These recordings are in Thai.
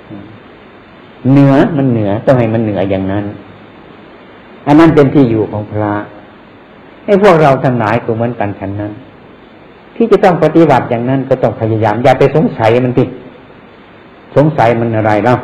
เหนือมันเหนือต้องให้มันเหนืออย่างนั้นอันนั้นเป็นที่อยู่ของพระไอ้พวกเราทั้งหลายก็เหมือนกันฉันนั้นที่จะต้องปฏิบัติอย่างนั้นก็ต้องพยายามอย่าไปสงสัยมันติสงสัยมันอะไรเนาะ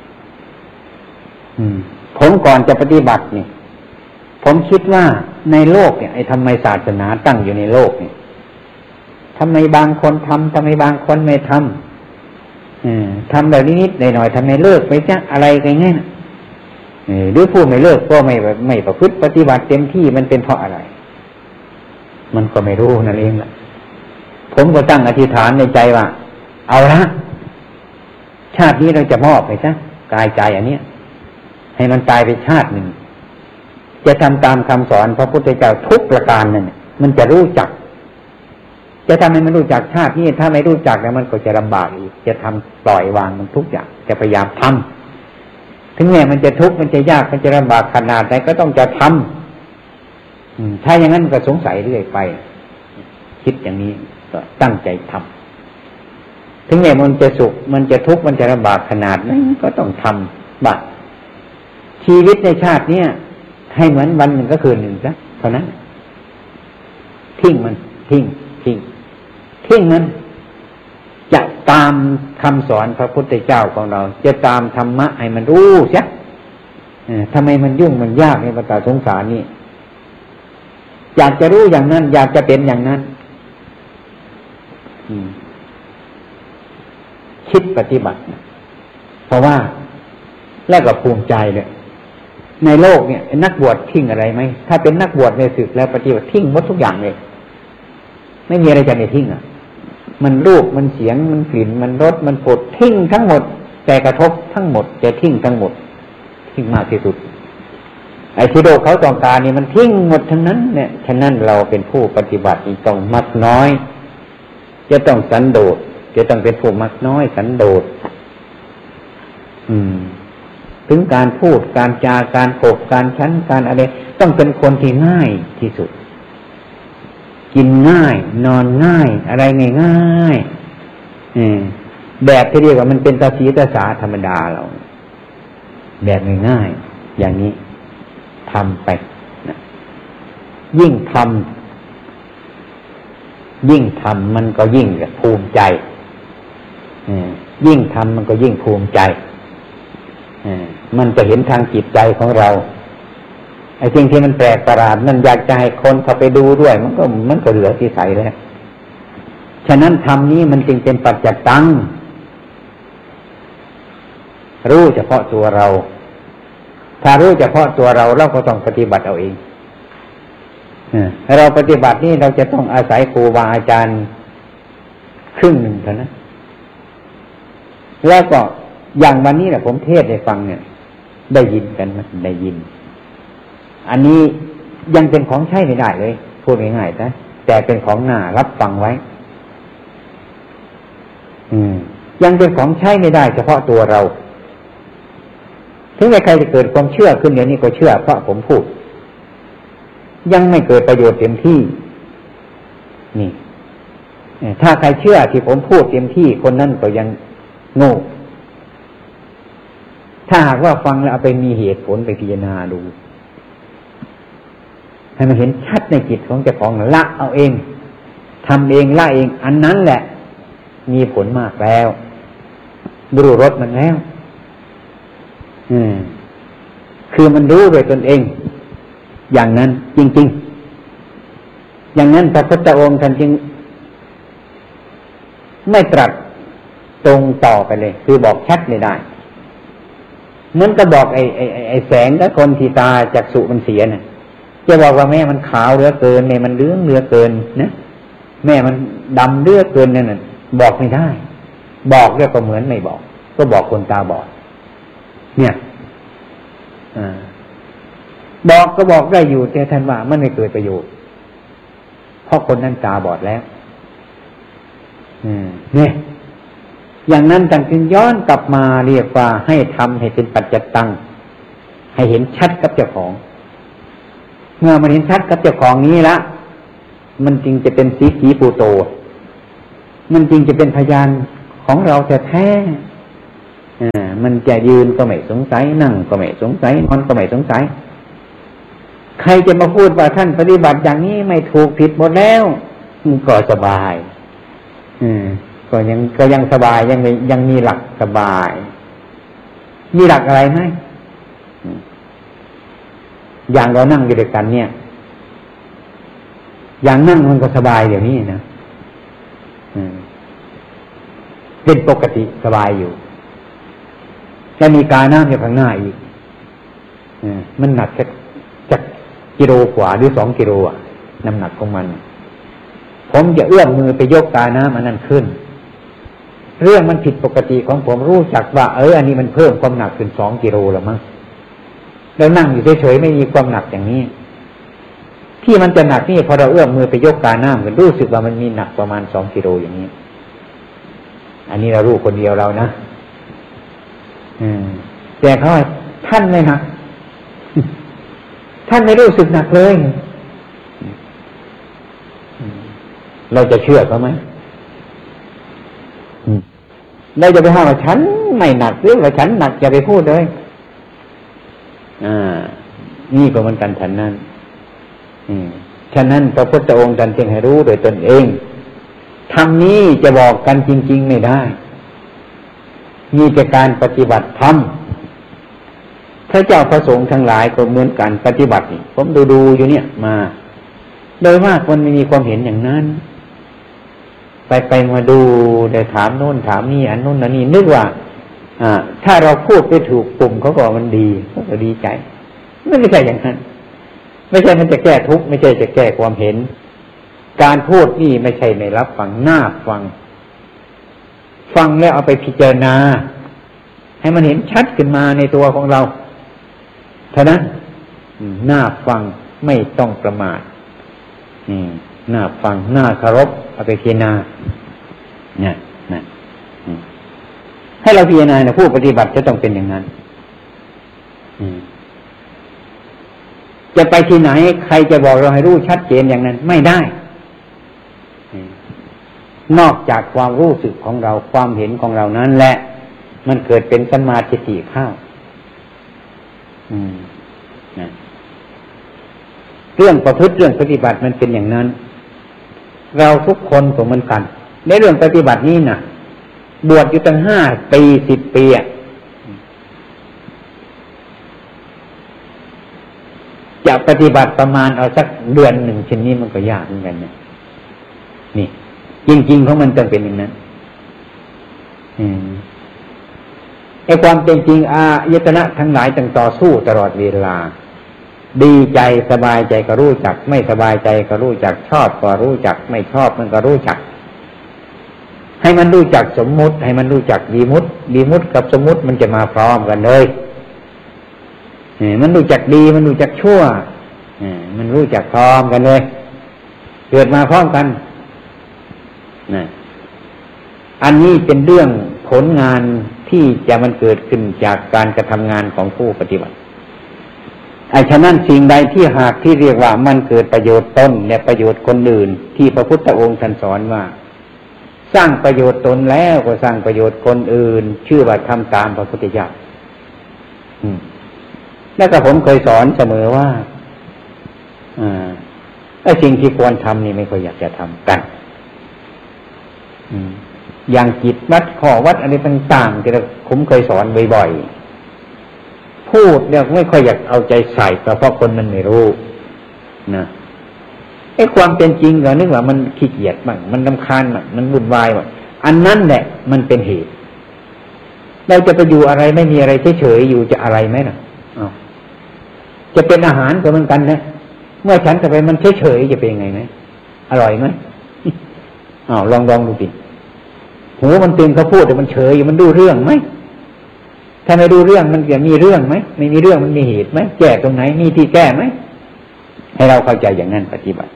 ผมก่อนจะปฏิบัติเนี่ยผมคิดว่าในโลกเนี่ยไอ้ทำไมศาสนาตั้งอยู่ในโลกเนี่ยทำไมบางคนทำทำไมบางคนไม่ทำทำแบบนิดๆหน่อยๆทำไมเลิกไปจ้ะอะไรกันเงี้ยหรือผู้ไม่เลิกก็ไม่ประพฤติปฏิบัติเต็มที่มันเป็นเพราะอะไรมันก็ไม่รู้นั่นเองล่ะผมก็ตั้งอธิษฐานในใจว่าเอาละชาตินี้เราจะมอบไปซะกายใจอันเนี้ยให้มันตายไปชาติหนึ่งจะทำตามคำสอนพระพุทธเจ้าทุกประการนั่นมันจะรู้จักจะทำให้มันรู้จักชาตินี้ถ้าไม่รู้จักแล้วมันก็จะลำบากอีกจะทำปล่อยวางมันทุกอย่างจะพยายามทำถึงแม้มันจะทุกข์มันจะยากมันจะลำบากขนาดไหนก็ต้องจะทำถ้าอย่างนั้นก็สงสัยเรื่อยไปคิดอย่างนี้ก็ตั้งใจทำถึงแม้มันจะสุขมันจะทุกข์มันจะลำบากขนาดไหนก็ต้องทำบัดชีวิตในชาตินี้ให้เหมือนวันหนึ่งก็คืนหนึ่งซะเท่านั้นทิ้งมันทิ้งมันจะตามคำสอนพระพุทธเจ้าของเราจะตามธรรมะให้มันรู้เสียทำไมมันยุ่งมันยากในวัฏสงสารนี่อยากจะรู้อย่างนั้นอยากจะเป็นอย่างนั้นคิดปฏิบัติเพราะว่าแล้วก็ภูมิใจเลยในโลกเนี่ยนักบวชทิ้งอะไรไหมถ้าเป็นนักบวชในศึกแล้วปฏิบัติทิ้งหมดทุกอย่างเลยไม่มีอะไรจะไม่ทิ้งมันรูปมันเสียงมันกลิ่นมันรสมันปวดทิ้งทั้งหมดแต่กระทบทั้งหมดจะทิ้งทั้งหมดทิ้งมากที่สุดไอ้ที่โลกเขาต้องการนี่มันทิ้งหมดทั้งนั้นเนี่ยฉะนั้นเราเป็นผู้ปฏิบัติต้องมักน้อยจะต้องสันโดษจะต้องเป็นผู้มักน้อยสันโดษถึงการพูดการจาการขบการชั้นการอะไรต้องเป็นคนที่ง่ายที่สุดกินง่ายนอนง่ายอะไรง่ายๆแบบที่เรียกว่ามันเป็นตาสีตาสาธรรมดาเราแบบง่ายๆอย่างนี้ทำไปนะยิ่งทำมันก็ยิ่งภูมิใจยิ่งทำมันก็ยิ่งภูมิใจมันจะเห็นทางจิตใจของเราไอ้สิ่งที่มันแปลกประหลาดนั่นอยากจะให้คนเข้าไปดูด้วยมันก็เหลือที่ใสแล้วฉะนั้นธรรมนี้มันจึงเป็นปัจจตังรู้เฉพาะตัวเราถ้ารู้เฉพาะตัวเราเราก็ต้องปฏิบัติเอาเองเราปฏิบัตินี่เราจะต้องอาศัยครูบาอาจารย์ครึ่งหนึ่งเท่านั้นแล้วก็อย่างวันนี้แหละผมเทศน์ให้ฟังเนี่ยได้ยินกันมั้ยได้ยินอันนี้ยังเป็นของใช้ไม่ได้เลยพูดง่ายๆนะแต่เป็นของน่ารับฟังไว้ยังเป็นของใช้ไม่ได้เฉพาะตัวเราถึงใครจะเกิดความเชื่อขึ้นเดี๋ยวนี้ก็เชื่อเพราะผมพูดยังไม่เกิดประโยชน์เต็มที่นี่ถ้าใครเชื่อที่ผมพูดเต็มที่คนนั้นก็ยังโง่ถ้าหากว่าฟังแล้วเอาไปมีเหตุผลไปพิจารณาดูให้มันเห็นชัดในจิตของเจ้าของละเอาเองทำเองละเองอันนั้นแหละมีผลมากแล้วรู้รสมันแล้วคือมันรู้โดยตนเองอย่างนั้นจริงๆอย่างนั้นพระพุทธองค์ท่านจึงไม่ตรัสตรงต่อไปเลยคือบอกชัดไม่ได้เหมือนกับบอกไอ้แสงกับคนที่ตาจักษุมันเสียน่ะจะบอกว่าแม่มันขาวเหลือเกินแม่มันเหลืองเหลือเกินนะแม่มันดำเหลือเกินนั่นน่ะบอกไม่ได้บอกแล้วก็เหมือนไม่บอกก็บอกคนตาบอดเนี่ยบอกก็บอกได้อยู่แต่ท่านว่ามันไม่เกิดประโยชน์เพราะคนนั้นตาบอดแล้วเนี่ยอย่างนั้นท่านจึงย้อนกลับมาเรียกว่าให้ทำให้เป็นปัจจตังให้เห็นชัดกับเจ้าของเมื่อมันเห็นชัดกับเจ้าของนี้ละมันจึงจะเป็นสีขีปูโตมันจึงจะเป็นพยานของเราแท้มันจะยืนก็ไม่สงสัยนั่งก็ไม่สงสัยนอนก็ไม่สงสัยใครจะมาพูดว่าท่านปฏิบัติอย่างนี้ไม่ถูกผิดหมดแล้วก็สบายก็ยังสบายยังมีหลักสบายมีหลักอะไรไหมอย่างเรานั่งอยู่ด้วยกันเนี่ยอย่างนั่งมันก็สบายเดี๋ยวนี้นะเป็นปกติสบายอยู่แล้วมีกาน้ำอยู่ข้างหน้าอีกมันหนักจากกิโลกว่าหรือ2 กิโลน้ำหนักของมันผมจะเอื้อมมือไปยกกาน้ำอันนั้นขึ้นเรื่องมันผิดปกติของผมรู้จักว่าอันนี้มันเพิ่มความหนักขึ้น2 กิโลแล้วมั้งแล้วนั่งอยู่เฉยๆไม่มีความหนักอย่างนี้ที่มันจะหนักนี่พอเราเอื้อมมือไปยกกาน้ำกันรู้สึกว่ามันมีหนักประมาณ2 กิโลอย่างนี้อันนี้เรารู้คนเดียวเรานะแต่เขาท่านไม่หนัก ท่านไม่รู้สึกหนักเลยเราจะเชื่อเขาไหมเราจะไปห้ามว่าฉันไม่หนักหรือว่าฉันหนักอย่าไปพูดเลยนี่ก็เหมือนกันฉันนั้นฉะนั้นพระพุทธองค์ท่านจึงให้รู้โดยตนเองธรรมนี้จะบอกกันจริงๆไม่ได้มีแต่การปฏิบัติธรรมพระเจ้าพระสงฆ์ทั้งหลายก็เหมือนกันปฏิบัตินี่ผมดูอยู่เนี่ยมาโดยมากคนไม่มีความเห็นอย่างนั้นไปมาดูได้ถามโน่นถามนี่อันโน่นอันนี้นึกว่าถ้าเราพูดไปถูกปุ่มเขาบอกมันดีก็ดีใจไม่ใช่อย่างนั้นไม่ใช่มันจะแก้ทุกข์ไม่ใช่จะแก้ความเห็นการพูดนี่ไม่ใช่ไม่รับฟังหน้าฟังแล้วเอาไปพิจารณาให้มันเห็นชัดขึ้นมาในตัวของเราเท่านั้นหน้าฟังไม่ต้องประมาทหน้าฟังหน้าเคารพเอาไปพิจารณาเนี่ยนะให้เราพิจารณาผู้ปฏิบัติจะต้องเป็นอย่างนั้นจะไปที่ไหนใครจะบอกเราให้รู้ชัดเจนอย่างนั้นไม่ได้นอกจากความรู้สึกของเราความเห็นของเรานั้นแหละมันเกิดเป็นสัมมาทิฏฐิเข้าเรื่องประพฤติเรื่องปฏิบัติมันเป็นอย่างนั้นเราทุกคนก็เหมือนกันในเรื่องปฏิบัตินี้นะบวชอยู่ตั้ง5 ปี 10 ปีจะปฏิบัติประมาณเอาสักเดือนหนึ่งเช่นนี้มันก็ยากเหมือนกันเนี่ยนี่จริงๆของมันต้องเป็นอย่างนั้นไอ้ความเป็นจริงอายตนะทั้งหลายต้องต่อสู้ตลอดเวลาดีใจสบายใจก็รู้จักไม่สบายใจก็รู้จักชอบก็รู้จักไม่ชอบมันก็รู้จักให้มันรู้จักสมมุติให้มันรู้จักวิมุตติกับสมมุติมันจะมาพร้อมกันเลยมันรู้จักดีมันรู้จักชั่วมันรู้จักพร้อมกันเลยเกิดมาพร้อมกันอันนี้เป็นเรื่องผลงานที่จะมันเกิดขึ้นจากการกระทำงานของผู้ปฏิบัติฉะนั้นสิ่งใดที่หากที่เรียกว่ามันเกิดประโยชน์ตนและประโยชน์คนอื่นที่พระพุทธองค์ท่านสอนว่าสร้างประโยชน์ตนแล้วก็สร้างประโยชน์คนอื่นชื่อว่าทำตามพระพุทธเจ้าแล้วก็ผมเคยสอนเสมอว่าไอ้สิ่งที่ควรทำนี่ไม่ค่อยอยากจะทำกันอย่างจิตวัดข้อวัดอะไรต่างๆที่ผมเคยสอนบ่อยๆพูดเนี่ยไม่ค่อยอยากเอาใจใส่เพราะคนมันไม่รู้นะไอ้ความเป็นจริงเรานึกว่ามันขี้เกียจบ้างมันรำคาญบ้างมันวุ่นวายบ้างอันนั้นแหละมันเป็นเหตุเราจะไปอยู่อะไรไม่มีอะไรเฉยๆอยู่จะอะไรไหมน่ะจะเป็นอาหารก็เหมือนกันนะเมื่อฉันจะไปมันเฉยๆจะเป็นยังไงไหมอร่อยไหมลองดูสิหูมันตื่นเขาพูดแต่มันเฉยมันดูเรื่องไหมถ้าไม่ดูเรื่องมันจะมีเรื่องไหมไม่มีเรื่องมันมีเหตุไหมแก้ตรงไหนมีที่แก้ไหมให้เราเข้าใจอย่างนั้นปฏิบัติ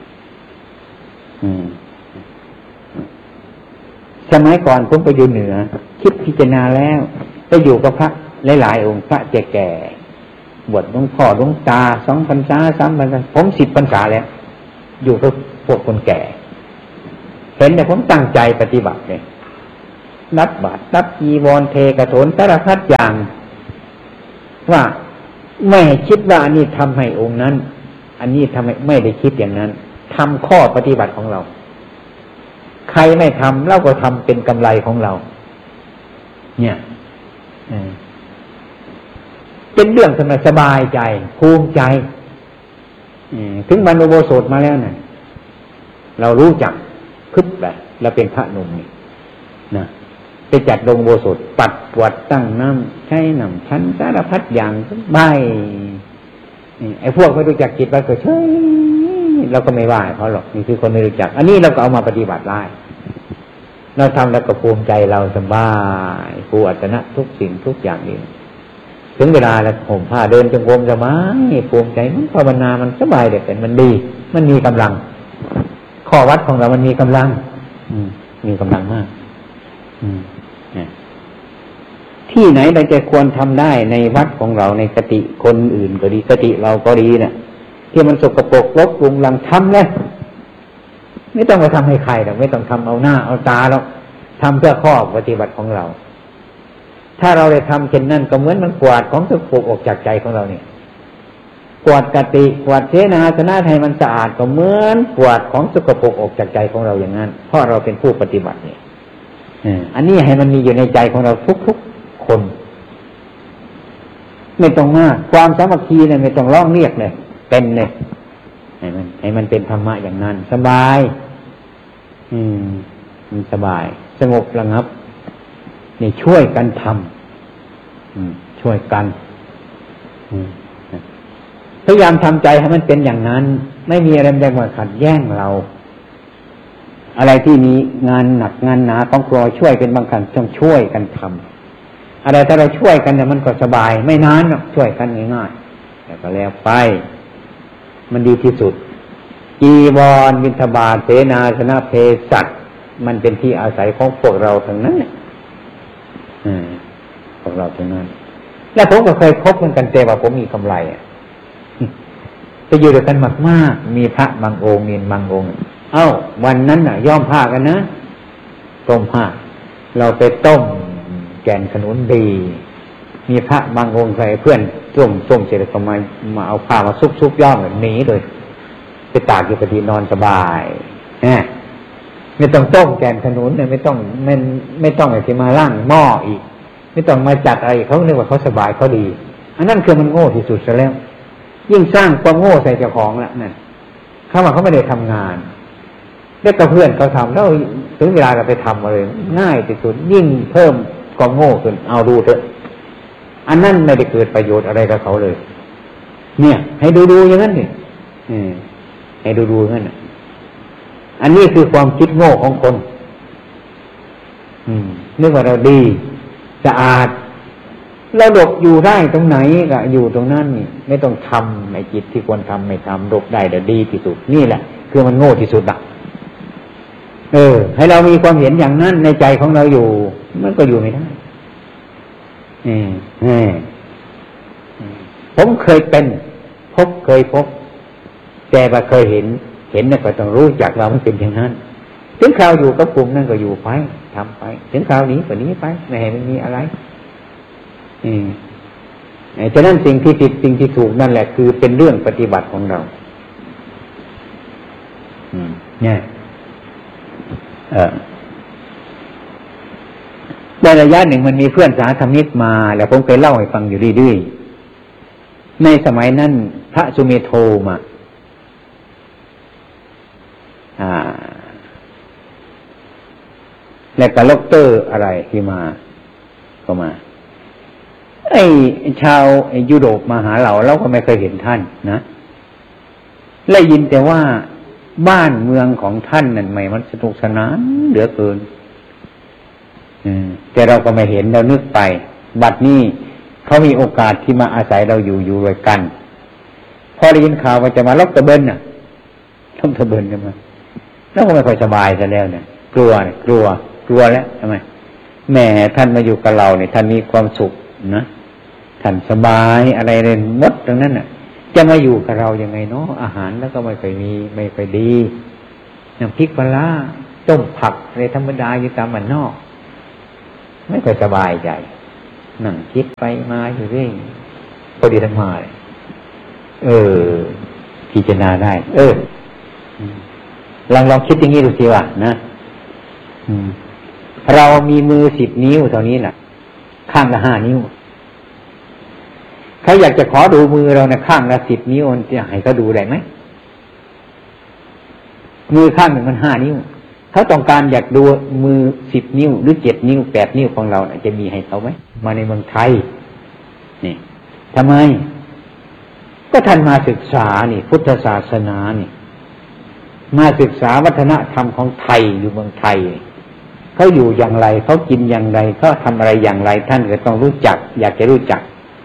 สมัยก่อนผมไปอยู่เหนือคิดพิจารณาแล้วไปอยู่กับพระหลายๆองค์พระแก่บวชหลวงพ่อหลวงตา2 พรรษา3 พรรษาผม10 พรรษาแล้วอยู่กับพวกคนแก่เห็นแต่ผมตั้งใจปฏิบัติเลยรับบาตรรับจีวรเทกฐนสารพัดอย่างว่าไม่คิดว่าอันนี้ทำให้องค์นั้นอันนี้ทำให้ไม่ได้คิดอย่างนั้นทำข้อปฏิบัติของเราใครไม่ทำเราก็ทำเป็นกำไรของเราเนี่ยเป็นเรื่องสบายใจภูมิใจถึงวันอุโบสถมาแล้วเนี่ยเรารู้จักพึบแบบเราเป็นพระหนุ่มนี่นะไปจัดลงอุโบสถปัดกวาดตั้งน้ำใช้น้ำชั้นสารพัดอย่างใบไอ้พวกไม่รู้จักจิตว่าก็เฉยเราก็ไม่ว่าเขาหรอกนี่คือคนไม่รู้จักอันนี้เราก็เอามาปฏิบัติได้เราทำแล้วก็ภูมิใจเราสบายภูอัตนะทุกสิ่งทุกอย่างนี่ถึงเวลาแล้วห่มผ้าเดินจงกรมสบายภูมิใจมันภาวนามันสบายเด็ดมันดีมันมีกำลังข้อวัดของเรามันมีกำลังมีกำลังมากที่ไหนเราจะควรทำได้ในวัดของเราในกติคนอื่นก็ดีกติเราก็ดีเนี่ยที่มันสกปรกรกรุงรังทำเลยไม่ต้องมาทำให้ใครหรอกไม่ต้องทำเอาหน้าเอาตาหรอกทำเพื่อข้อปฏิบัติของเราถ้าเราได้ทำเช่นนั้นก็เหมือนมันกวาดของสกปรกออกจากใจของเราเนี่ยกวาดกติกวาดเสนาสนะให้มันสะอาดก็เหมือนกวาดของสกปรกออกจากใจของเราอย่างนั้นเพราะเราเป็นผู้ปฏิบัติเนี่ยอันนี้ให้มันมีอยู่ในใจของเราทุกๆคนไม่ต้องมากความสามัคคีเนี่ยไม่ต้องร้องเรียกเลยเป็นเลยให้มันเป็นธรรมะอย่างนั้นสบายมันสบายสงบระงับนี่ช่วยกันทำช่วยกันพยายามทำใจให้มันเป็นอย่างนั้นไม่มีอะไรมาขัดแย้งเราอะไรที่มีงานหนักงานหนาของครัวช่วยเป็นบางครั้งต้องช่วยกันทำอะไรถ้าเราช่วยกันเนี่ยมันก็สบายไม่นานหรอกช่วยกันง่ายๆแต่ก็แล้วไปมันดีที่สุดจีวรบิณฑบาตเสนาสนะเภสัชมันเป็นที่อาศัยของพวกเราทั้งนั้นเนี่ยพวกเราทั้งนั้นและผมก็เคยพบเหมือนกันแต่ว่าผมมีกำไรไปอยู่ด้วยกันมากๆมีพระบางองค์มีบางองค์วันนั้นน่ะย้อมผ้ากันนะต้มผ้าเราไปต้มแกงขนุนดีมีพระบางองค์ใส่เพื่อนต้มเสร็จก็มาเอาผ้ามาซุบย้อมแบบนี้เลยไปตากอยู่พอดีนอนสบายไม่ต้องต้มแกงขนุนเนี่ยไม่ต้องไอ้ที่มาล้างหม้ออีกไม่ต้องมาจัดอะไรเขาเรียกว่าเขาสบายเขาดีอันนั้นคือมันโง่ที่สุดซะแล้วยิ่งสร้างความโง่ใส่เจ้าของละนั่นเขาว่าเขาไม่ได้ทำงานแล้วก็เพื่อนเขาทำแล้วถึงเวลาเราไปทำอะไรง่ายที่สุดยิ่งเพิ่มความโง่ขึ้นเอาดูเถอะอันนั้นไม่ได้เกิดประโยชน์อะไรกับเขาเลยเนี่ยให้ดูอย่างนั้นเนี่ยให้ดูอย่างนั้นอันนี้คือความคิดโง่ของคนนึกว่าเราดีสะอาดเราหลบอยู่ได้ตรงไหนก็อยู่ตรงนั้นนี่ไม่ต้องทำในจิตที่ควรทำไม่ทำหลบได้แต่ดีที่สุดนี่แหละคือมันโง่ที่สุดอ่ะให้เรามีความเห็นอย่างนั้นในใจของเราอยู่มันก็อยู่ไม่ได้ผมเคยเป็นเคยพบแต่ว่าเคยเห็นเนี่ยก็ต้องรู้จักเรามันเป็นอย่างนั้นถึงคราวอยู่กับกลุ่มนั่นก็อยู่ไปทำไปถึงคราวนี้ก็หนีไปไม่ให้มันมีอะไรฉะนั้นสิ่งที่ผิดสิ่งที่ถูกนั่นแหละคือเป็นเรื่องปฏิบัติของเราเนี่ยในระยะหนึ่งมันมีเพื่อนสาธมิกมาแล้วผมเคยเล่าให้ฟังอยู่เรื่อยๆในสมัยนั้นพระสุเมโธมาแล้วก็ล็อกเตอร์อะไรที่มาก็มาไอ้ชาวยุโรปมาหาเราก็ไม่เคยเห็นท่านนะได้ยินแต่ว่าบ้านเมืองของท่านนั่นไม่มันสนุกสนานเหลือเกินแต่เราก็ไม่เห็นเรานึกไปบัดนี้เขามีโอกาสที่มาอาศัยเราอยู่ด้วยกันพอได้ยินข่าวว่าจะมาล็อกตะเบินน่ะต้องตะเบินกันมาแล้วก็ไม่ค่อยสบายซะแล้วเนี่ยกลัวแล้วทำไมแหมท่านมาอยู่กับเราเนี่ยท่านมีความสุขนะท่านสบายอะไรเลยหมดตรงนั้นน่ะจะมาอยู่กับเรายังไงเนาะอาหารแล้วก็ไม่ค่อยมีไม่ค่อยดีน้ำพริกปลาร้าต้มผักอะไรธรรมดาอยู่ตามบ้านนอกไม่ค่อยสบายใจนั่งคิดไปมาอยู่เรื่อยพอดีทั้งมาเลยพิจารณาได้ลองคิดอย่างนี้ดูสิว่านะเรามีมือ10 นิ้วเท่านี้น่ะข้างละ5 นิ้วเขาอยากจะขอดูมือเรานะข้างละ10 นิ้วจะให้เขาดูได้ไหมมือข้างหนึ่งมัน5 นิ้วเขาต้องการอยากดูมือ10 นิ้วหรือ7 นิ้ว8 นิ้วของเราจะมีให้เขาไหมมาในเมืองไทยนี่ทำไมก็ท่านมาศึกษานี่พุทธศาสนานี่มาศึกษาวัฒนธรรมของไทยอยู่เมืองไทยเขาอยู่อย่างไรเขากินอย่างไรเขาทำอะไรอย่างไรท่านก็ต้องรู้จักอยากจะรู้จัก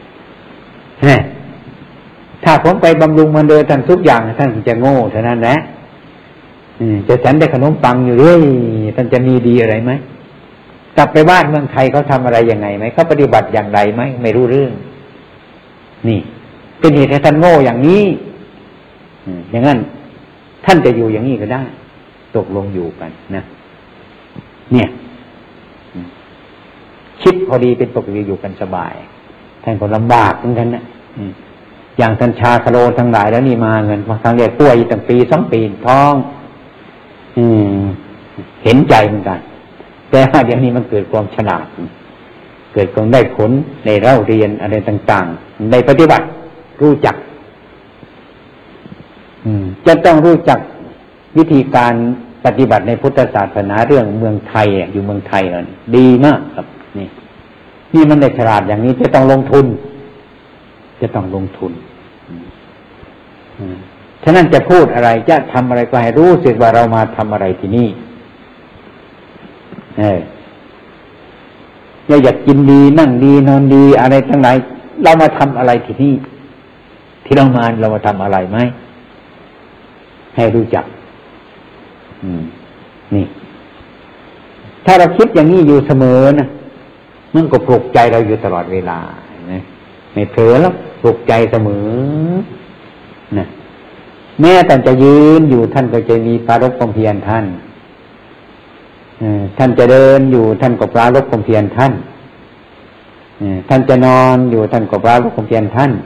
ถ้าผมไปบำรุงมันเดินท่านทุกอย่างท่านจะโง่เท่านั้นแหละจะฉันได้ขนมปังอยู่เรื่อยท่านจะมีดีอะไรไหมกลับไปบ้านเมืองไทยเขาทำอะไรยังไงไหมเขาปฏิบัติอย่างไรไหมไม่รู้เรื่องนี่เป็นเหตุให้ท่านโง่อย่างนี้อย่างนั้นท่านจะอยู่อย่างนี้ก็ได้ตกลงอยู่กันนะเนี่ยคิดพอดีเป็นปกติอยู่กันสบายท่านก็ลำบากเหมือนกันนะอย่างท่านชาคโลทั้งหลายแล้วนี่มาเงินทางเรียกป่วยตั้งปี2 ปีท้องเห็นใจเหมือนกันแต่ว่าอย่างนี้มันเกิดความฉลาดเกิดความได้ผลในเล่าเรียนอะไรต่างๆในปฏิบัติรู้จักจะต้องรู้จักวิธีการปฏิบัติในพุทธศาสนาเรื่องเมืองไทยอยู่เมืองไทยนั่นดีมากครับนี่มันได้ฉลาดอย่างนี้จะต้องลงทุนฉะนั้นจะพูดอะไรจะทำอะไรก็ให้รู้สึกว่าเรามาทำอะไรที่นี่อยากกินดีนั่งดีนอนดีอะไรทั้งหลายเรามาทำอะไรที่นี่ที่เรามาทำอะไรไหมให้รู้จักนี่ถ้าเราคิดอย่างนี้อยู่เสมอนะมันก็ปลุกใจเราอยู่ตลอดเวลานะไม่เผลอแล้วปลุกใจเสมอนะแม้ท่านจะยืนอยู่ท่านก็จะมีปรารภความเพียรท่านท่านจะเดินอยู่ท่านก็ปรารภความเพียรท่านท่านจะนอนอยู่ท่านก็ปรารภความเพียรท่าน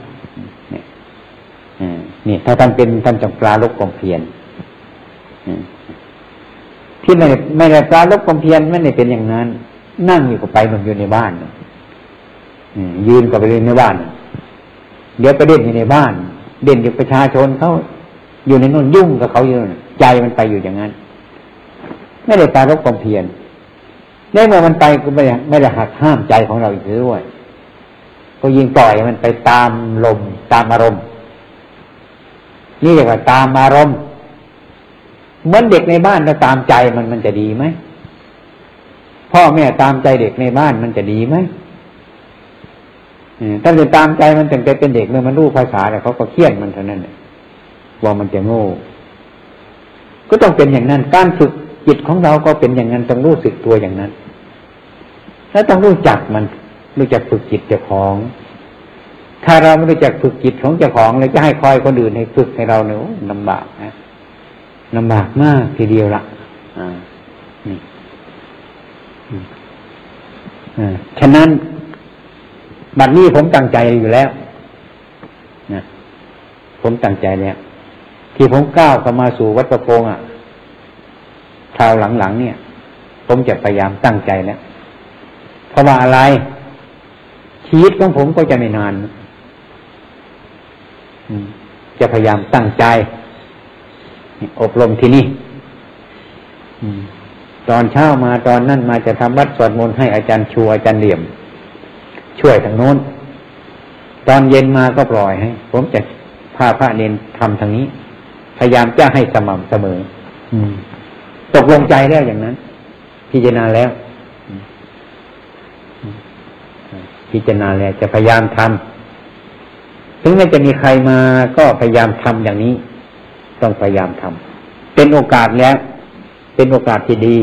นี่ถ้าท่านเป็นท่านจะปรารภความเพียรที่ไม่ได้ปรารภความเพียรไม่ได้เป็นอย่างนั้นนั่งอยู่ก็ไปมันอยู่ในบ้านยืนก็ไปเล่นในบ้านเดี๋ยวไปเล่นอยู่ในบ้านเด่นอยู่ประชาชนเขาอยู่ในนู่นยุ่งกับเขาอยู่ใจมันไปอยู่อย่างนั้นไม่ได้ปรารภความเพียรได้เมื่อมันไปก็ไม่ได้หักห้ามใจของเราอีกด้วยก็ยิ่งปล่อยมันไปตามลมตามอารมณ์นี่เรียกว่าตามอารมณ์เหมือนเด็กในบ้านถ้าตามใจมันจะดีไหมพ่อแม่ตามใจเด็กในบ้านมันจะดีไหมถ้าจะตามใจมันตั้งแต่เป็นเด็กเมื่อมันรู้ภาษาแล้วเขาก็เคี่ยนมันเท่านั้นว่ามันจะโง่ก็ต้องเป็นอย่างนั้นการฝึกจิตของเราก็เป็นอย่างนั้นต้องรู้สึกตัวอย่างนั้นแล้วต้องรู้จักมันรู้จักฝึกจิตเจ้าของถ้าเราไม่รู้จักฝึกจิตของเจ้าของเลยจะให้คอยคนอื่นให้ฝึกให้เราเนี่ยลำบากนะลำบากมากทีเดียวละฉะนั้นบัดนี้ผมตั้งใจอยู่แล้วนะผมตั้งใจแล้วที่ผมก้าวเข้ามาสู่วัดประโพงคราวหลังๆเนี่ยผมจะพยายามตั้งใจแล้วเพราะว่าอะไรชีวิตของผมก็จะไม่นานจะพยายามตั้งใจอบรมที่นี่ตอนเช้ามาตอนนั้นมาจะทำวัดสวดมนต์ให้อาจารย์ชูอาจารย์เหลี่ยมช่วยทางโน้นตอนเย็นมาก็ปล่อยให้ผมจะพาพระเนรทำทางนี้พยายามจะให้สม่ำเสมอตกลงใจแล้วอย่างนั้นพิจารณาแล้วพิจารณาแล้วจะพยายามทำถึงแม้จะมีใครมาก็พยายามทำอย่างนี้ต้องพยายามทำเป็นโอกาสแล้วเป็นโอกาสที่ดี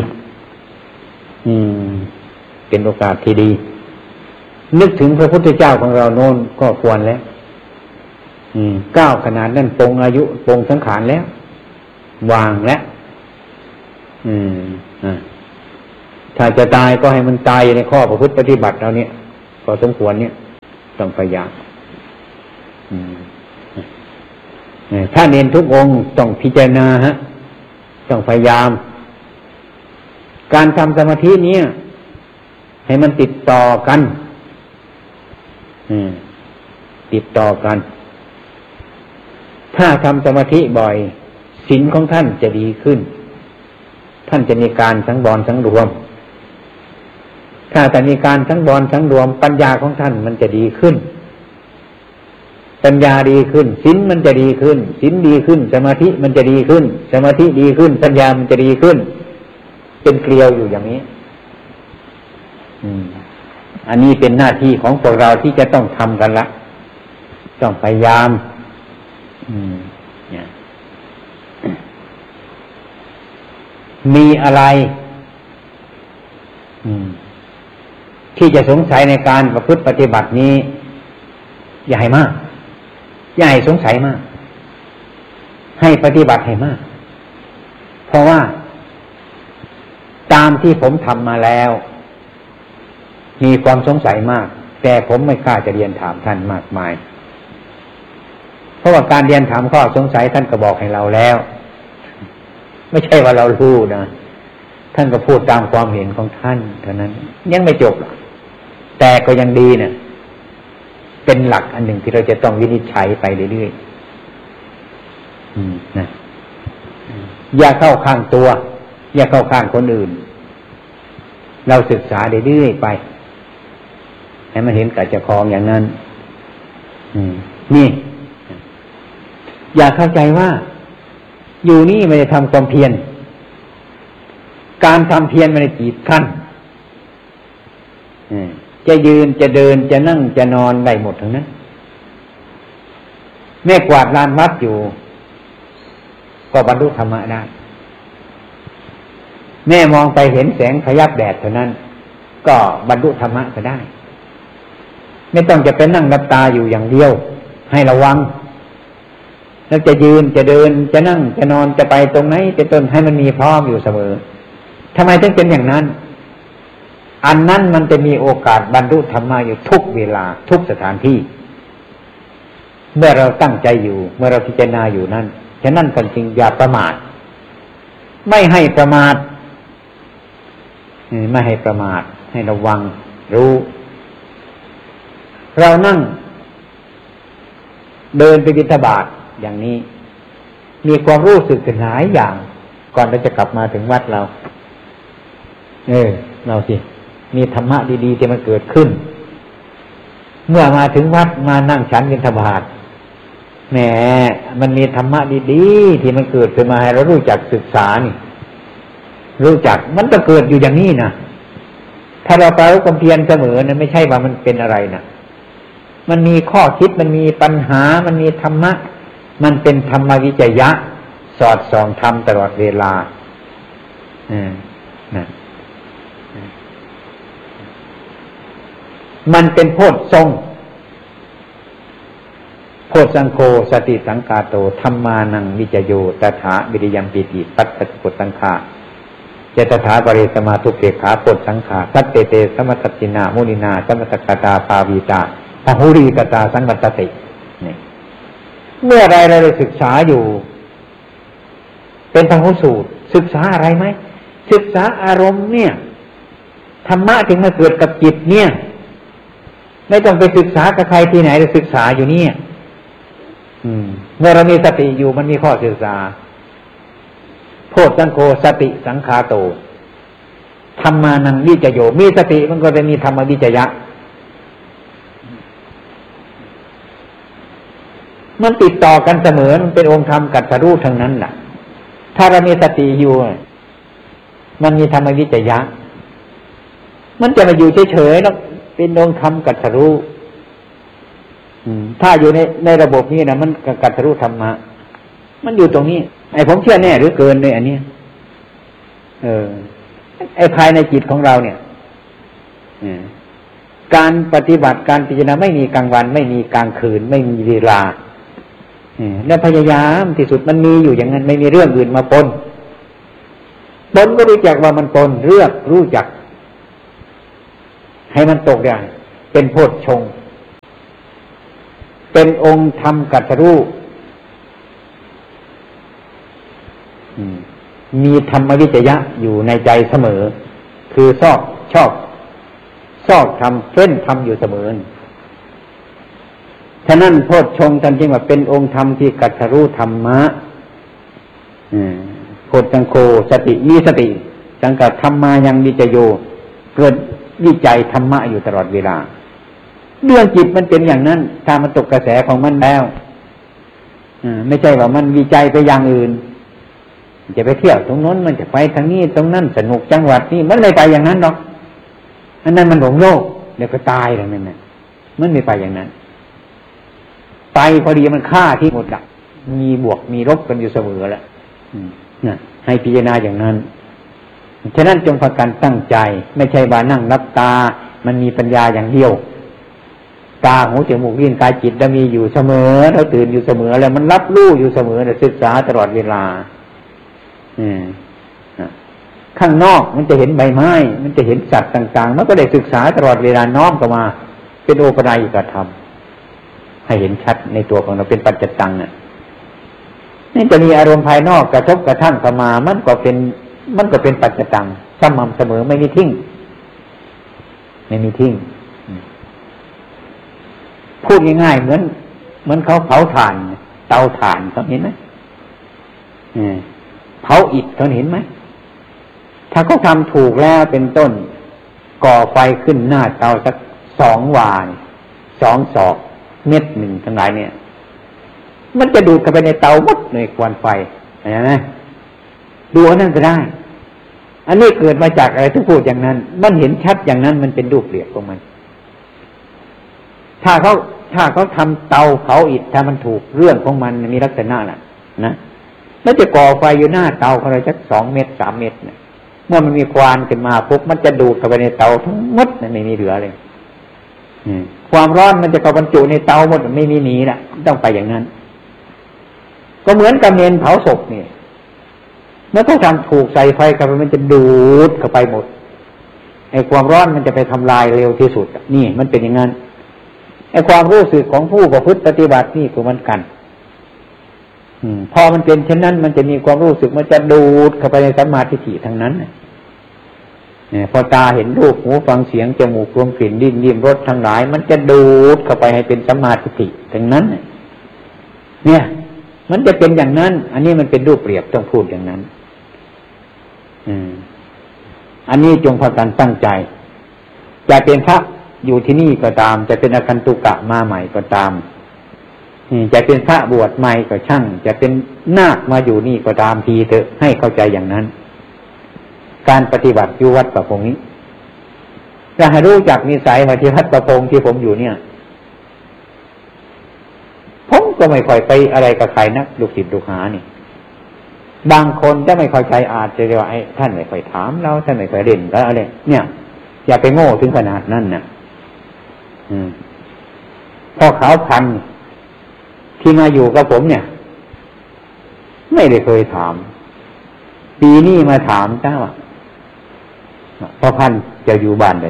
เป็นโอกาสที่ดีนึกถึงพระพุทธเจ้าของเราโน้นก็ควรแล้วก้าวขนาดนั้นปรงอายุปรงสังขารแล้ววางแล้วถ้าจะตายก็ให้มันตายในข้อประพฤติปฏิบัติเราเนี่ยพอสมควรเนี่ยต้องพยายามถ้าเน้นทุกองค์ต้องพิจารณาต้องพยายามการทำสมาธินี้ให้มันติดต่อกันติดต่อกันถ้าทำสมาธิบ่อยศีลของท่านจะดีขึ้นท่านจะมีการสังวรสังรวมถ้าแต่มีการสังวรสังรวมปัญญาของท่านมันจะดีขึ้นปัญญาดีขึ้นศีลมันจะดีขึ้นศีลดีขึ้นสมาธิมันจะดีขึ้นสมาธิดีขึ้นปัญญามันจะดีขึ้นเป็นเกลียวอยู่อย่างนี้อันนี้เป็นหน้าที่ของพวกเราที่จะต้องทำกันละต้องพยายามมีอะไรที่จะสงสัยในการประพฤติปฏิบัตินี้อย่าให้มากอย่าให้สงสัยมากให้ปฏิบัติให้มากเพราะว่าตามที่ผมทำมาแล้วมีความสงสัยมากแต่ผมไม่กล้าจะเรียนถามท่านมากมายเพราะว่าการเรียนถามข้อสงสัยท่านก็บอกให้เราแล้วไม่ใช่ว่าเรารู้นะท่านก็พูดตามความเห็นของท่านเท่านั้นยังไม่จบแต่ก็ยังดีเนี่ยเป็นหลักอันหนึ่งที่เราจะต้องวินิจฉัยไปเรื่อยๆนะอย่าเข้าข้างตัวอย่าเข้าข้างคนอื่นเราศึกษาเรื่อยๆไปให้มันเห็นกับเจ้าของอย่างนั้นนี่อย่าเข้าใจว่าอยู่นี่ไม่ได้ทำความเพียรการทำเพียรไม่ได้กีดขั้นจะยืนจะเดินจะนั่งจะนอนได้หมดทั้งนั้นแม่กวาดลานวัดอยู่ก็บรรลุธรรมะได้แม่มองไปเห็นแสงพยับแดดเท่านั้นก็บรรลุธรรมะก็ได้ไม่ต้องจะเป็นนั่งหลับตาอยู่อย่างเดียวให้ระวังแล้วจะยืนจะเดินจะนั่งจะนอนจะไปตรงไหนเป็นต้นให้มันมีพร้อมอยู่เสมอทำไมถึงเป็นอย่างนั้นอันนั้นมันจะมีโอกาสบรรลุธรรมะอยู่ทุกเวลาทุกสถานที่เมื่อเราตั้งใจอยู่เมื่อเราพิจารณาอยู่นั่นฉะนั้นกันจริงอย่าประมาทไม่ให้ประมาทไม่ให้ประมาทให้ระวังรู้เรานั่งเดินไปบิณฑบาตอย่างนี้มีความรู้สึกหลายอย่างก่อนเราจะกลับมาถึงวัดเราเราสิมีธรรมะดีๆที่มันเกิดขึ้นเมื่อมาถึงวัดมานั่งฉันบิณฑบาตแหมมันมีธรรมะดีๆที่มันเกิดขึ้นมาให้เรารู้จักศึกษานี่รู้จักมันก็เกิดอยู่อย่างนี้นะถ้าเราไปรู้ความเพียรเสมอนะไม่ใช่ว่ามันเป็นอะไรนะมันมีข้อคิดมันมีปัญหามันมีธรรมะมันเป็นธรรมวิจยะสอดส่องธรรมตลอดเวลามันเป็นโพชฌงค์โพชฌังโฆสติสังกาโตธัมมานังวิจโยตถาวิริยังปิติปัสสติปุตตังคาเจตถาปริสมาทุเกขาโพชสังขาสัตเตเตสมัตตินามุนินาสมัตตกตาภาวีตาปหุรีกตาสังวัตตินี่เมื่อไรเราได้ศึกษาอยู่เป็นพหุสูตรศึกษาอะไรไหมศึกษาอารมณ์เนี่ยธรรมะถึงมาเกิดกับจิตเนี่ยไม่ต้องไปศึกษากับใครที่ไหนเราศึกษาอยู่เนี่ยเมื่อเรามีสติอยู่มันมีข้อศึกษาโพชฌังโฆสติสังขาโตธัมมานังวิจโยมีสติมันก็จะมีธรรมวิจยะมันติดต่อกันเสมอมันเป็นองค์ธรรมกัตถรูปทั้งนั้นแหละถ้าเรามีสติอยู่มันมีธรรมวิจยะมันจะมาอยู่เฉยๆแล้วเป็นองค์ธรรมกัตถรูปถ้าอยู่ในระบบนี้นะมันกัตถรูปธรรมะมันอยู่ตรงนี้ไอ้ผมเชื่อแน่หรือเกินเลยอันนี้ไอ้ภายในจิตของเราเนี่ยการปฏิบัติการพิจารณาไม่มีกลางวันไม่มีกลางคืนไม่มีเวลาและพยายามที่สุดมันมีอยู่อย่างนั้นไม่มีเรื่องอื่นมาปนก็รู้จักว่ามันปนรู้จักให้มันตกได้เป็นโพชฌงค์เป็นองค์ธรรมกัตถรู้มีธรรมวิจยะอยู่ในใจเสมอคือชอบธรรมเฟ้นธรรมอยู่เสมอฉะนั้นโพชฌงค์ท่านจึงว่าเป็นองค์ธรรมที่กัตถรู้ธรรมะโพชฌังโฆสติมีสติสังกัดธรรมายังวิจโยเกิดวิจัยธรรมะอยู่ตลอดเวลาเรื่องจิตมันเป็นอย่างนั้นถ้ามันตกกระแสของมันแล้วไม่ใช่ว่ามันวิจัยไปอย่างอื่นจะไปเที่ยวตรงนั้นมันจะไปทางนี้ตรงนั้นสนุกจังหวัดนี้มันไม่ไปอย่างนั้นหรอกอันนั้นมันหลงโลกเดี๋ยวก็ตายแล้วนั่นน่ะมันไม่ไปอย่างนั้นไปพอดีมันฆ่าที่หมดอ่ะมีบวกมีลบกันอยู่เสมอแล้วน่ะให้พิจารณาอย่างนั้นฉะนั้นจงพากันตั้งใจไม่ใช่ว่านั่งรับตามันมีปัญญาอย่างเดียวตาหูจมูกลิ้นกายจิตเรามีอยู่เสมอเราตื่นอยู่เสมอแล้วมันรับรู้อยู่เสมอศึกษาตลอดเวลาข้างนอกมันจะเห็นใบไม้มันจะเห็นสัตว์ต่างๆมันก็ได้ศึกษาตลอดเวลาน้อมเข้ามาเป็นโอปนัยกธรรมให้เห็นชัดในตัวของเราเป็นปัจจตังน่ะนี่จะมีอารมณ์ภายนอกกระทบกระทั่งเข้ามามันก็เป็นปัจจตังสม่ำเสมอไม่มีทิ้งพูดง่ายๆเหมือนเขาเผาถ่านเตาถ่านเขาเห็นไหมเผาอิฐเขาเห็นไหมถ้าเขาทำถูกแล้วเป็นต้นก่อไฟขึ้นหน้าเตาสัก2 วา2 ศอกเม็ดหนึ่งทั้งหลายเนี่ยมันจะดูดเข้าไปในเตาหมดในควันไฟเห็นไหมดูอันนั้นก็ได้อันนี้เกิดมาจากอะไรที่พูดอย่างนั้นมันเห็นชัดอย่างนั้นมันเป็นรูปเปรียบของมันถ้าเขาทำเตาเผาอิฐถ้ามันถูกเรื่องของมันมีลักษณะน่ะนะแล้วจะก่อไฟอยู่หน้าเตาเขาเลยสัก2 เมตร 3 เมตรเนี่ยเมื่อมันมีควันขึ้นมาปุ๊บมันจะดูดเข้าไปในเตาทั้งหมดไม่มีเหลือเลยความร้อนมันจะเข้าบรรจุในเตาหมดไม่มีหนีละต้องไปอย่างนั้นก็เหมือนกับเมนเผาศพนี่เมื่อเขาทำถูกใส่ไฟเข้าไปมันจะดูดเข้าไปหมดไอ้ความร้อนมันจะไปทำลายเร็วที่สุดนี่มันเป็นอย่างนั้นไอ้ความรู้สึกของผู้ประพฤติปฏิบัตินี่ก็เหมือนกันพอมันเป็นเช่นนั้นมันจะมีความรู้สึกมันจะดูดเข้าไปในสัมมาทิฏฐิทั้งนั้นพอตาเห็นรูปหูฟังเสียงจมูกรวมกลิ่นลิ้มรสทั้งหลายมันจะดูดเข้าไปให้เป็นสัมมาทิฏฐิทั้งนั้นเนี่ยมันจะเป็นอย่างนั้นอันนี้มันเป็นรูปเปรียบต้องพูดอย่างนั้นอันนี้จงพากันตั้งใจจะเป็นพระอยู่ที่นี่ก็ตามจะเป็นอคันตุกะมาใหม่ก็ตามจะเป็นพระบวชใหม่ก็ช่างจะเป็นนาคมาอยู่นี่ก็ตามทีเถอะให้เข้าใจอย่างนั้นการปฏิบัติอยู่วัดประพงนี้จะให้รู้จักนิสัยมาที่วัดประพงที่ผมอยู่เนี่ยผมก็ไม่ค่อยไปอะไรกับใครนักลูกศิษย์ลูกหานี่บางคนจะไม่เข้าใจอาจจะเรียกว่าไอ้ท่านไม่ค่อยถามเราท่านไม่ค่อยเด่นแล้วอะไรเนี่ยอย่าไปโง่ถึงขนาดนั้นนะพ่อขาวพันที่มาอยู่กับผมเนี่ยไม่ได้เคยถามปีนี้มาถามเจ้าพ่อพันจะอยู่บ้านเลย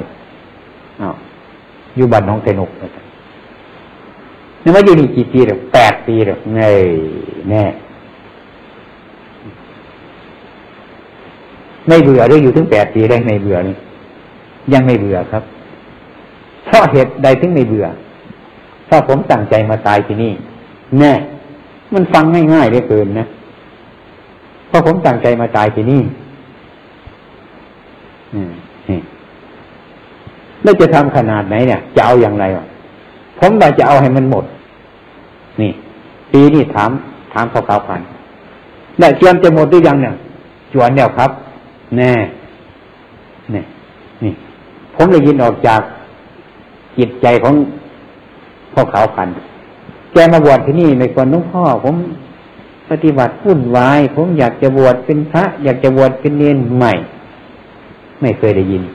อยู่บ้านน้องเทนกนี่มาอยู่นี่กี่ปีแล้ว8 ปีแล้วไงแน่ไม่เบื่อได้อยู่ถึง8 ปีได้ไม่เบื่อนี่ยังไม่เบื่อครับเพราะเหตุใดถึงไม่เบื่อเพราะผมตั้งใจมาตายที่นี่แน่มันฟังง่ายๆเหลือเกินนะเพราะผมตั้งใจมาตายที่นี่แล้วจะทำขนาดไหนเนี่ยจะเอาอย่างไรวะผมว่าจะเอาให้มันหมดนี่ปีนี้ถามเขาขาวพันได้เตรียมจะหมดหรือยังเนี่ยจวนแล้วครับแน่นี่ผมได้ยินออกจากจิตใจของพ่อขาวพันแกมาบวชที่นี่ในคนน้องพ่อผมปฏิบัติวุ่นวายผมอยากจะบวชเป็นพระอยากจะบวชเป็นเณรไม่เคยได้ยิน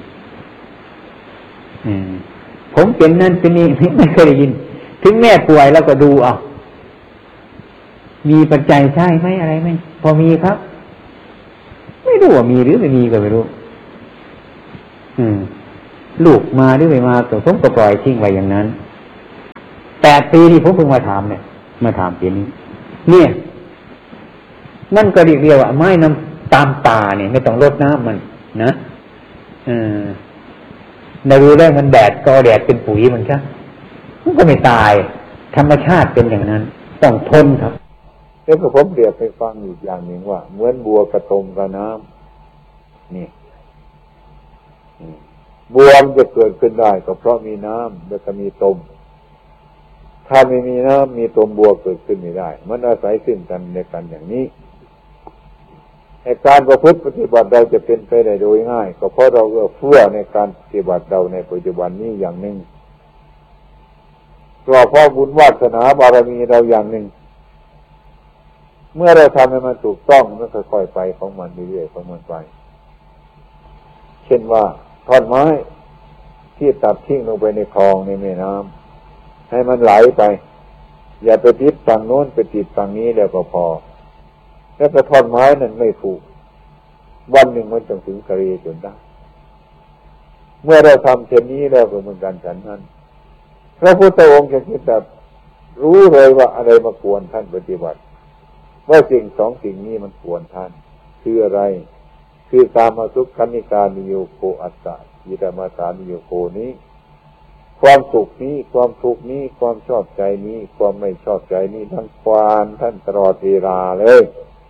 ผมเป็นนั่นเป็นนี่ไม่เคยได้ยินถึงแม่ป่วยแล้วก็ดูเอามีปัจจัยใช่ไหมอะไรไหมพอมีครับไม่รู้ว่ามีหรือไม่มีก็ไม่รู้ลูกมาหรือไม่มาก็ผมก็ปล่อยทิ้งไว้อย่างนั้น8 ปีนี่ผมเพิ่งมาถามเนี่ยมาถามปีนี้เนี่ยนั่นก็เรียกว่าไม้น้ำตามป่าเนี่ยไม่ต้องรดน้ำมันนะในรู้ได้มันแดดก็แดดเป็นปุ๋ยมันใช่มันก็ไม่ตายธรรมชาติเป็นอย่างนั้นต้องทนครับแล้วก็ผมเปรียบให้ฟังอีกอย่างหนึ่งว่าเหมือนบัวกระตมกับน้ำนี่บัวมันจะเกิดขึ้นได้ก็เพราะมีน้ำแล้วก็มีตมถ้าไม่มีน้ำมีตมบัวเกิดขึ้นไม่ได้มันอาศัยซึ่งกันในกันอย่างนี้การประพฤติปฏิบัติเราจะเป็นไปได้โดยง่ายก็เพราะเราเอื้อเฟื้อในการปฏิบัติเราในปัจจุบันนี้อย่างหนึ่งก็เพราะบุญวาสนาบารมีเราอย่างหนึ่งเมื่อเราทำให้มันถูกต้องมันก็ค่อยๆไปของมันเรื่อยๆของมันไปเช่นว่าท่อนไม้ที่ตัดทิ้งลงไปในคลองในแม่น้ำให้มันไหลไปอย่าไปติดฝั่งโน้นไปติดฝั่งนี้แล้วก็พอแล้วก็ท่อนไม้นั้นไม่ถูกวันหนึ่งมันต้องถึงกะเรจนได้เมื่อเราทำเช่นนี้แล้วก็เหมือนกันฉันนั้นพระพุทธองค์จะคิดแบบรู้เลยว่าอะไรมากวนท่านปฏิบัติว่าสิ่งสองสิ่งนี้มันกวนท่านคืออะไรคือกามสุขขันธิกานิโยโคอัตตะยิตมาสานิโยโคนี้ความสุขนี้ความทุกข์นี้ความชอบใจนี้ความไม่ชอบใจนี้ทั้งควานท่านตลอดเวลาเลย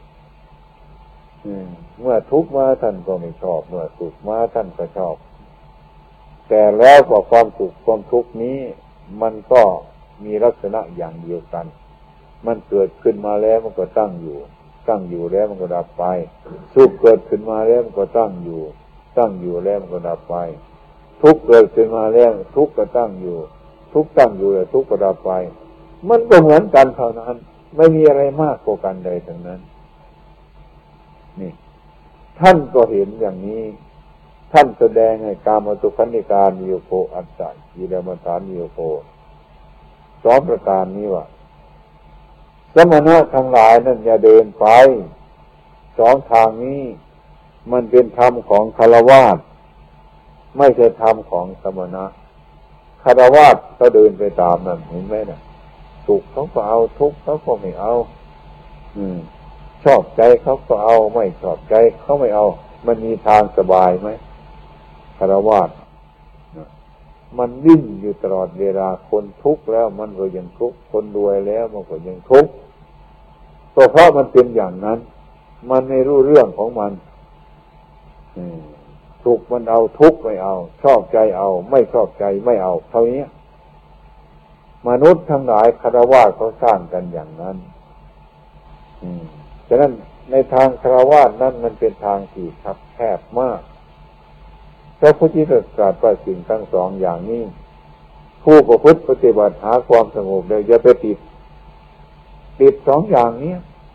เมื่อทุกข์มาท่านก็ไม่ชอบเมื่อสุขมาท่านก็ชอบแต่แล้วก็ความสุขความทุกข์นี้มันก็มีลักษณะอย่างเดียวกันมันเกิดขึ้นมาแล้วมันก็ตั้งอยู่แล้วมันก็ดับไปสุขเกิดขึ้นมาแล้วมันก็ตั้งอยู่แล้วมันก็ดับไปทุกข์เกิดขึ้นมาแล้วทุกข์ก็ตั้งอยู่ทุกข์ตั้งอยู่แล้วทุกข์ก็ดับไปมันก็เหมือนกันเท่านั้นไม่มีอะไรมากกว่ากันใดทั้งนั้นนี่ท่านก็เห็นอย่างนี้ท่านแสดงให้กามสุขันธิกานิโยโคอัตตะยิรมัฏฐานิโยโคสองประการนี้ว่าสมณะทั้งหลายนั่นอย่าเดินไปสองทางนี้มันเป็นธรรมของฆราวาสไม่ใช่ธรรมของสมณะฆราวาสก็เดินไปตามนั่นเห็นไหมน่ะสุขเขาก็เอาทุกข์เขาก็ไม่เอาชอบใจเขาก็เอาไม่ชอบใจเขาไม่เอามันมีทางสบายไหมฆราวาสมันดิ้นอยู่ตลอดเวลาคนทุกข์แล้วมันก็ยังทุกข์คนรวยแล้วมันก็ยังทุกข์ก็เพราะมันเป็นอย่างนั้นมันไม่รู้เรื่องของมันสุขมันเอาทุกข์ไม่เอาชอบใจเอาไม่ชอบใจไม่เอาเท่านี้มนุษย์ทั้งหลายฆราวาสเขาสร้างกันอย่างนั้นฉะนั้นในทางฆราวาสนั้นมันเป็นทางที่คับแคบมากพระพุทธเจ้าตรัสว่าสิ่งทั้งสองอย่างนี้ผู้ประพฤติปฏิบัติหาความสงบเลยอย่าไปติดสองอย่างนี้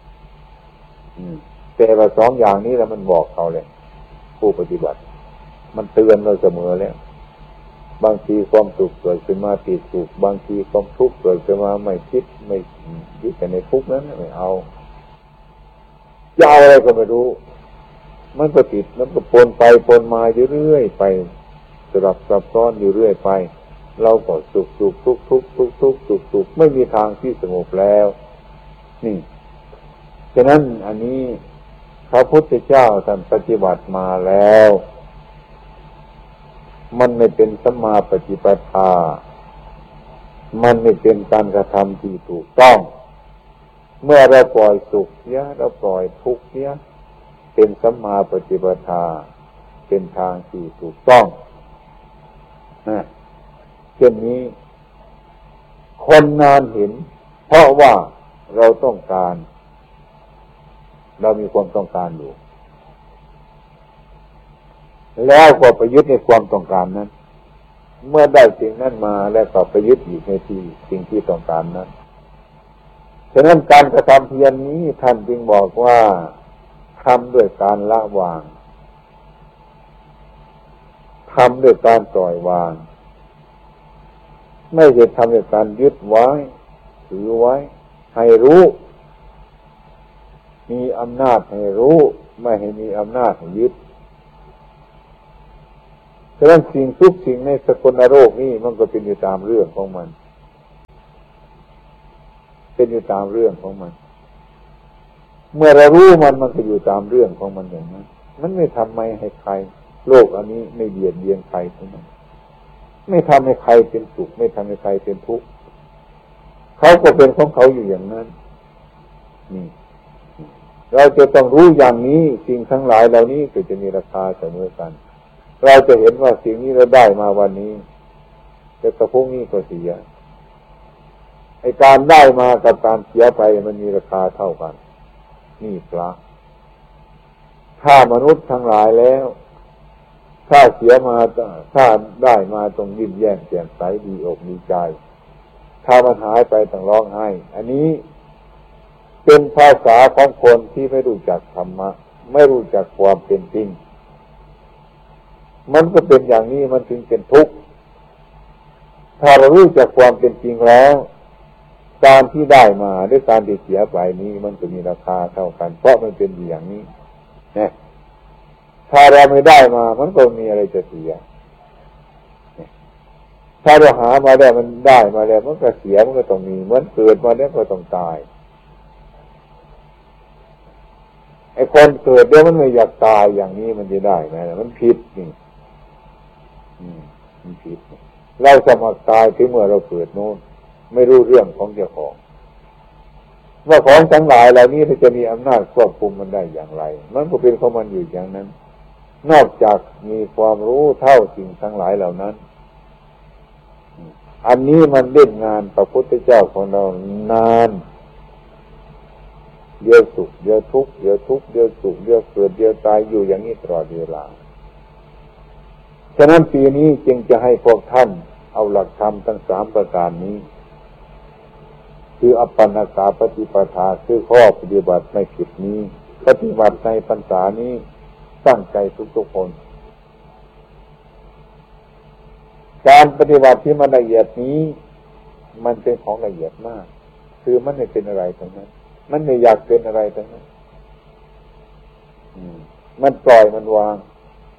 แต่ว่าสองอย่างนี้แล้วมันบอกเขาเลยผู้ปฏิบัติมันเตือนเราเสมอแล้วบางทีความสุขเกิดขึ้นมาติดสุขบางทีความทุกข์เกิดขึ้นมาไม่คิดไม่ยึดแต่ในทุกข์นั้นไม่เอาจะเอาอะไรก็ไม่รู้มันก็ติดมันก็ปนไปปนมาอยู่เรื่อยไปสลับซับซ้อนอยู่เรื่อยไปเราก็สุขทุกข์ไม่มีทางที่สงบแล้วนี่ฉะนั้นอันนี้พระพุทธเจ้าท่านปฏิบัติมาแล้วมันไม่เป็นสัมมาปฏิปทามันไม่เป็นการกระทำที่ถูกต้องเมื่อเราปล่อยสุขเสียเราปล่อยทุกข์เสียเป็นสัมมาปฏิปทาเป็นทางที่ถูกต้องเช่นนี้คนนานเห็นเพราะว่าเราต้องการเรามีความต้องการอยู่แล้วก็ไปยึดในความต้องการนั้นเมื่อได้สิ่งนั้นมาแล้วก็ไปยึดอยู่ในที่สิ่งที่ต้องการนั้นฉะนั้นการกระทำเพียรนี้ท่านจึงบอกว่าทำด้วยการละวางทำด้วยการปล่อยวางไม่ใช่ทำด้วยการยึดไว้ถือไว้ให้รู้มีอำนาจให้รู้ไม่ให้มีอำนาจให้ยึดฉะนั้นสิ่งทุกสิ่งในสกลโลกนี้มันก็เป็นอยู่ตามเรื่องของมันเป็นอยู่ตามเรื่องของมันเมื่อเรารู้มันก็อยู่ตามเรื่องของมันอย่างนั้นมันไม่ทำไม่ให้ใครโลกอันนี้ไม่เบียดเบียนใครทั้งนั้นไม่ทำให้ใครเป็นสุขไม่ทำให้ใครเป็นทุกข์เขาก็เป็นของเขาอยู่อย่างนั้นนี่เราจะต้องรู้อย่างนี้สิ่งทั้งหลายเหล่านี้ก็จะมีราคาเสมอกันเราจะเห็นว่าสิ่งนี้เราได้มาวันนี้แต่กระพงนี้ก็เสียไอ้การได้มากับการเสียไปมันมีราคาเท่ากันนี่พระถ้ามนุษย์ทั้งหลายแล้วถ้าเสียมาถ้าได้มาต้องยิ้มแย้มแจ่มใสดีอกดีใจถ้ามันหายไปต้องร้องไห้อันนี้เป็นภาษาของคนที่ไม่รู้จักธรรมะไม่รู้จักความเป็นจริงมันก็เป็นอย่างนี้มันถึงเป็นทุกข์ถ้าเรารู้จักความเป็นจริงแล้วการที่ได้มาด้วยการที่เสียไปนี้มันจะมีราคาเท่ากันเพราะมันเป็นอย่างนี้นะถ้าเราไม่ได้มามันก็มีอะไรจะเสียถ้าเราหามาได้มันได้มาแล้วมันก็เสียมันก็ต้องมีเหมือนเกิดมาแล้วก็ต้องตายไอ้คนเกิดเดี๋ยวมันไม่อยากตายอย่างนี้มันจะได้ไหมมันผิดนี่มันผิดเราสมัครตายถึงเมื่อเราเกิดโน้นไม่รู้เรื่องของเจ้าของว่าของทั้งหลายเหล่านี้จะมีอำนาจควบคุมมันได้อย่างไรมันก็เป็นของมันอยู่อย่างนั้นนอกจากมีความรู้เท่าสิ่งทั้งหลายเหล่านั้นอันนี้มันเล่นงานพระพุทธเจ้าของเรานานเดี๋ยวสุขเดี๋ยวทุกข์เดี๋ยวทุกข์เดี๋ยวสุขเดี๋ยวเกิดเดี๋ยวตายอยู่อย่างนี้ตลอดเวลาฉะนั้นปีนี้จึงจะให้พวกท่านเอาหลักธรรมทั้ง3ประการนี้คืออัปปนากาปฏิปทาคือข้อปฏิบัติในกิจนี้ปฏิบัติในพรรษานี้ตั้งใจทุกๆคนการปฏิบัติที่มันละเอียดนี้มันเป็นของละเอียดมากคือมันไม่เป็นอะไรทั้งนั้นมันไม่อยากเป็นอะไรทั้งนั้นมันปล่อยมันวาง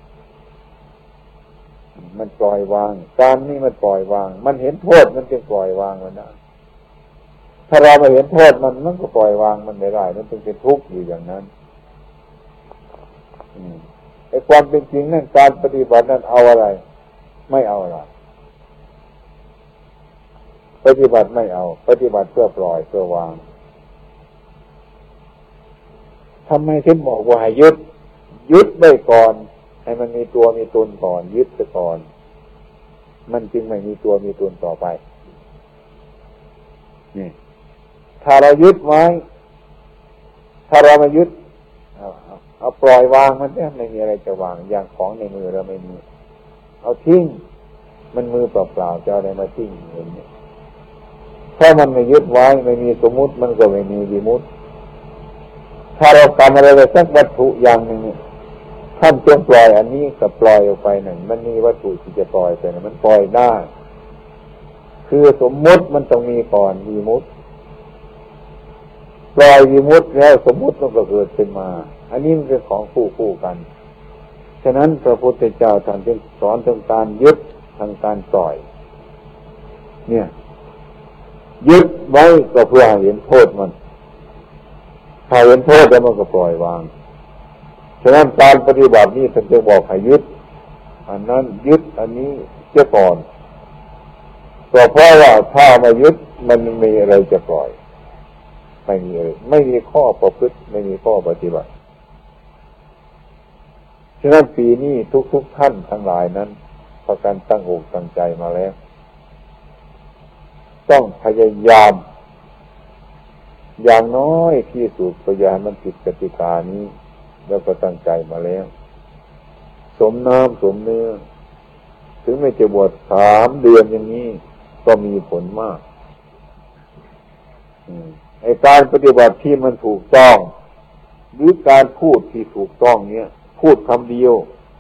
มันปล่อยวางการนี้มันปล่อยวางมันเห็นโทษมันจึงปล่อยวางมันได้ถ้าเราไม่เห็นโทษมันก็ปล่อยวางมันไม่ได้มันจึงเป็นทุกข์อยู่อย่างนั้นไอ้ความเป็นจริงนั่นการปฏิบัตินั้นเอาอะไรไม่เอาอะไรปฏิบัติไม่เอาปฏิบัติเพื่อปล่อยเพื่อวางทำไมถึงบอกว่าให้ยึดไว้ก่อนให้มันมีตัวมีตนก่อนยึดไปก่อนมันจึงไม่มีตัวมีตนต่อไปนี่ถ้าเรายึดไว้ถ้าเราไม่ยึดเอาปล่อยวางมันเนี่ยไม่มีอะไรจะวางอย่างของในมือเราไม่มีเอาทิ้งมันมือเปล่าๆจะเอาอะไรมาทิ้งอย่างนี้ถ้ามันไม่ยึดไว้ไม่มีสมมุติมันก็ไม่มีวิมุตติถ้าเราทำอะไรสักวัตถุอย่างหนึ่งท่านจงปล่อยอันนี้กับปล่อยออกไปหนึ่งมันมีวัตถุที่จะปล่อยไปนะมันปล่อยได้คือสมมุติมันต้องมีก่อนวิมุตติปล่อยวิมุตติแล้วสมมุติมันก็เกิดขึ้นมาอันนี้มันเป็นของคู่กันฉะนั้นพระพุทธเจ้าท่านจึงสอนถึงการยึดทางการปล่อยเนี่ยยึดไว้ก็เพื่อให้เห็นโทษมันถ้าเห็นโทษแล้วมันก็ปล่อยวางฉะนั้นการปฏิบัตินี้ท่านจะบอกให้ยึดอันนั้นยึดอันนี้เสียก่อนก็เพราะว่าถ้าไม่ยึดมันมีอะไรจะปล่อยไม่มีอะไรไม่มีข้อประพฤติไม่มีข้อปฏิบัติฉะนั้นปีนี้ทุกท่านทั้งหลายนั้นพากันตั้งอกตั้งใจมาแล้วต้องพยายามอย่างน้อยที่สุดพยายามมันผิดกติกานี้แล้วก็ตั้งใจมาแล้วสมน้ำสมเนื้อถึงไม่จะบวช3 เดือนอย่างนี้ก็มีผลมากไอ้การปฏิบัติที่มันถูกต้องหรือการพูดที่ถูกต้องเนี้ยพูดคำเดียว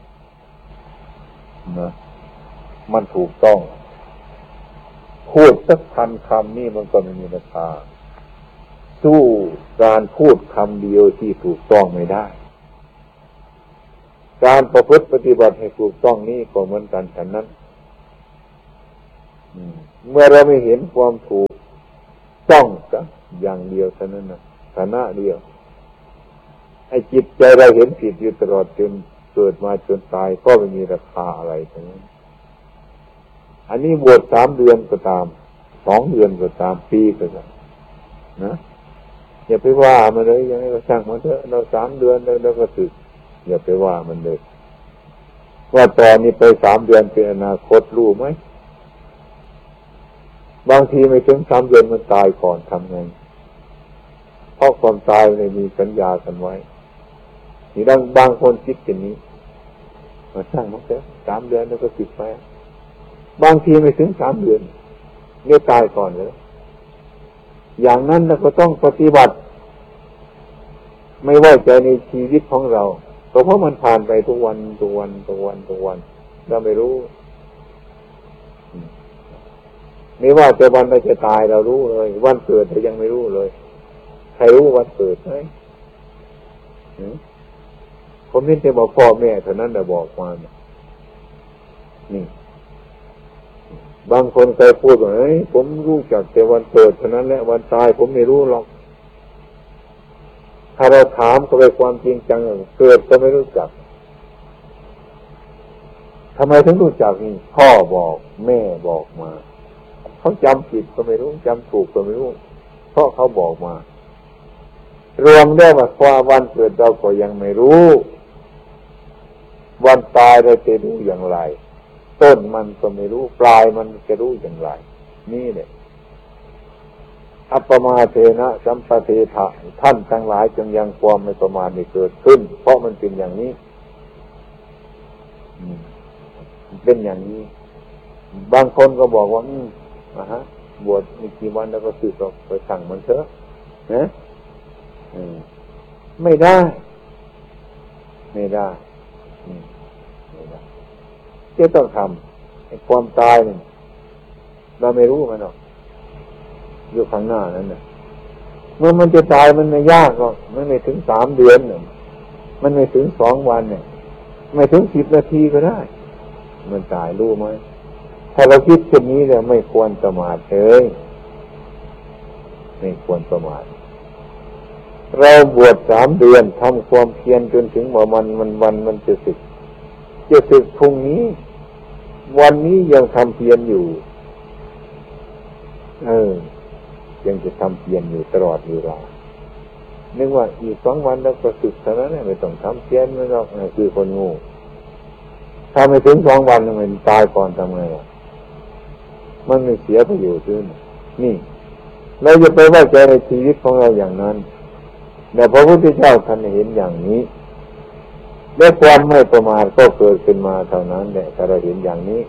นะมันถูกต้องพูดสัก1,000 คำนี่มันก็ไม่มีราคาสู้การพูดคำเดียวที่ถูกต้องไม่ได้การประพฤติปฏิบัติให้ถูกต้องนี้ก็เหมือนกันฉะนั้นเมื่อเราไม่เห็นความถูกต้องก็อย่างเดียวเท่านั้นนะฐานะเดียวไอ้จิตใจเราเห็นผิดอยู่ตลอดจนเกิดมาจนตายก็ไม่มีราคาอะไรทั้งนั้นอันนี้บวช3 เดือนก็ตาม2 เดือนก็ตามปีก็ตามนะอย่าไปว่ามันเลยยังไงก็ช่างมันเถอะเรา3 เดือนแล้วก็สึกอย่าไปว่ามันเลยว่าตอนนี้ไป3 เดือนเป็นอนาคตรู้ไหมบางทีไม่ถึง3 เดือนมันตายก่อนทำไงเพราะความตายไม่มีสัญญากันไว้นี่บางคนคิดอย่างนี้มาช่างมันเถอะ3 เดือนแล้วก็สึกไปบางทีไม่ถึง3 เดือนเนี่ยตายก่อนเลยอย่างนั้นเราก็ต้องปฏิบัติไม่ไว้ใจในชีวิตของเราเพราะมันผ่านไปทุกวันเราไม่รู้ไม่ว่าแต่วันเราจะตายเรารู้เลยวันเกิดเรายังไม่รู้เลยใครรู้วันเกิดไหมผมนี่จะบอกพ่อแม่เท่านั้นแต่บอกมานี่บางคนเคยพูดว่าผมรู้จักแต่วันเกิดเท่านั้นแหละวันตายผมไม่รู้หรอกถ้าเราถามเขาไปความจริงจังเกิดก็ไม่รู้จักทำไมถึงรู้จักนี่พ่อบอกแม่บอกมาเขาจำผิดก็ไม่รู้จำถูกก็ไม่รู้เพราะเขาบอกมารวมได้ว่าความวันเกิดเราก็ยังไม่รู้วันตายเราจะรู้อย่างไรต้นมันก็ไม่รู้ปลายมันจะรู้อย่างไรนี่แหละอัปปมาเทนะสัมปเทถะท่านทั้งหลายจงยังความไม่ประมาทไม่เกิดขึ้นเพราะมันเป็นอย่างนี้เป็นอย่างนี้บางคนก็บอกว่าบวชมีกี่วันแล้วก็สึกออกไปสั่งมันเถอะนะไม่ได้จะต้องทำไอ้ความตายเนี่ยเราไม่รู้มันหรอกอยู่ข้างหน้านั้นน่ะเมื่อมันจะตายมันไม่ยากหรอกมันไม่ถึง3 เดือนเนี่ยมันไม่ถึง2 วันเนี่ยไม่ถึง10 นาทีก็ได้มันตายรู้ไหมถ้าเราคิดเช่นนี้เนี่ยไม่ควรประมาทเลยไม่ควรประมาทเราบวช3 เดือนทำความเพียรจนถึงว่ามันจะสึกพรุ่งนี้วันนี้ยังทำเพียรอยู่ยังจะทำเพียรอยู่ตลอดเวลานึกว่าอีก2 วันแล้วก็สึกเท่านั้นไม่ต้องทำเพียรไม่หรอกคือคนโง่ถ้าไม่ถึง2 วันมันตายก่อนทำไงมันไม่เสียประโยชน์ด้วยนี่เราจะไปไว้ใจในชีวิตของเราอย่างนั้นแต่พระพุทธเจ้าท่านเห็นอย่างนี้และความไม่ประมาทก็เกิดขึ้นมาเท่านั้นแหละถ้าเราเห็นอย่างนี้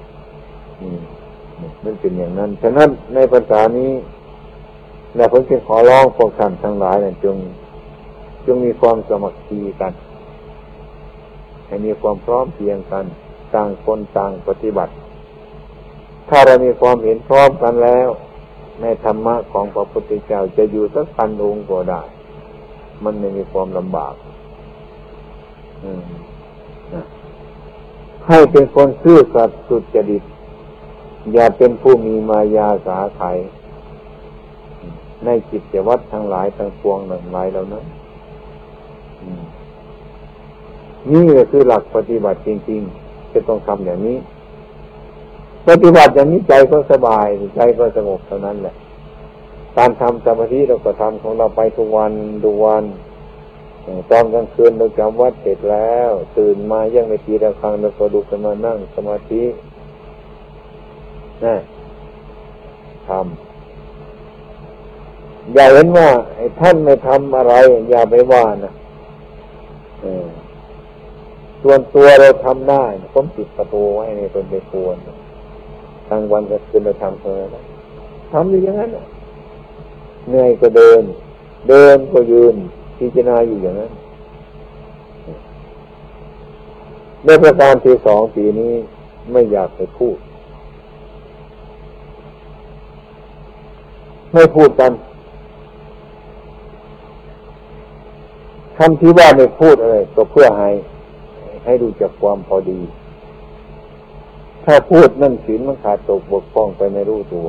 มันเป็นอย่างนั้นฉะนั้นในภาษานี้และผมจึงขอร้องพวกท่านทั้งหลายจงมีความสมัครใจกันให้มีความพร้อมเพรียงกันต่างคนต่างปฏิบัติถ้าเรามีความเห็นพร้อมกันแล้วในธรรมะของพระพุทธเจ้าจะอยู่สัก1,000 องค์ก็ได้มันไม่มีความลำบากให้เป็นคนซื่อสัตย์สุจริตอย่าเป็นผู้มีมายาสาไถในกิจวัตรทั้งหลายทั้งปวงทั้งหลายเหล่านั้นนี่ก็คือหลักปฏิบัติจริงๆจะต้องทำอย่างนี้ปฏิบัติอย่างนี้ใจก็สบายใจก็สงบเท่านั้นแหละการทำสมาธิเราก็ทำของเราไปทุกวันตอนกลางคืนเราจำวัดเสร็จแล้วตื่นมายังไม่ทีละครั้งเราก็ลุกขึ้นมานั่งสมาธิทำอย่าเห็นว่าไอ้ท่านไม่ทำอะไรอย่าไปว่านะส่วนตัวเราทำได้ผมปิดประตูไว้ในตนไปควรกลางวันก็คืนเราทำเลยทำอยู่อย่างนั้นเหนื่อยก็เดินก็ยืนพิจารณาอยู่อย่างนั้นในประการที่2ปีนี้ไม่อยากไปพูดไม่พูดกันคำที่ว่าไม่พูดอะไรก็เพื่อให้ให้รู้จักความพอดีถ้าพูดนั่นศีลมันขาดตกบกพร่องไปไม่รู้ตัว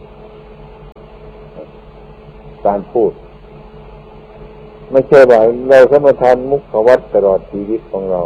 การพูดไม่ใช่ว่าเราสมทานมุขวัตตลอดชีวิตของเรา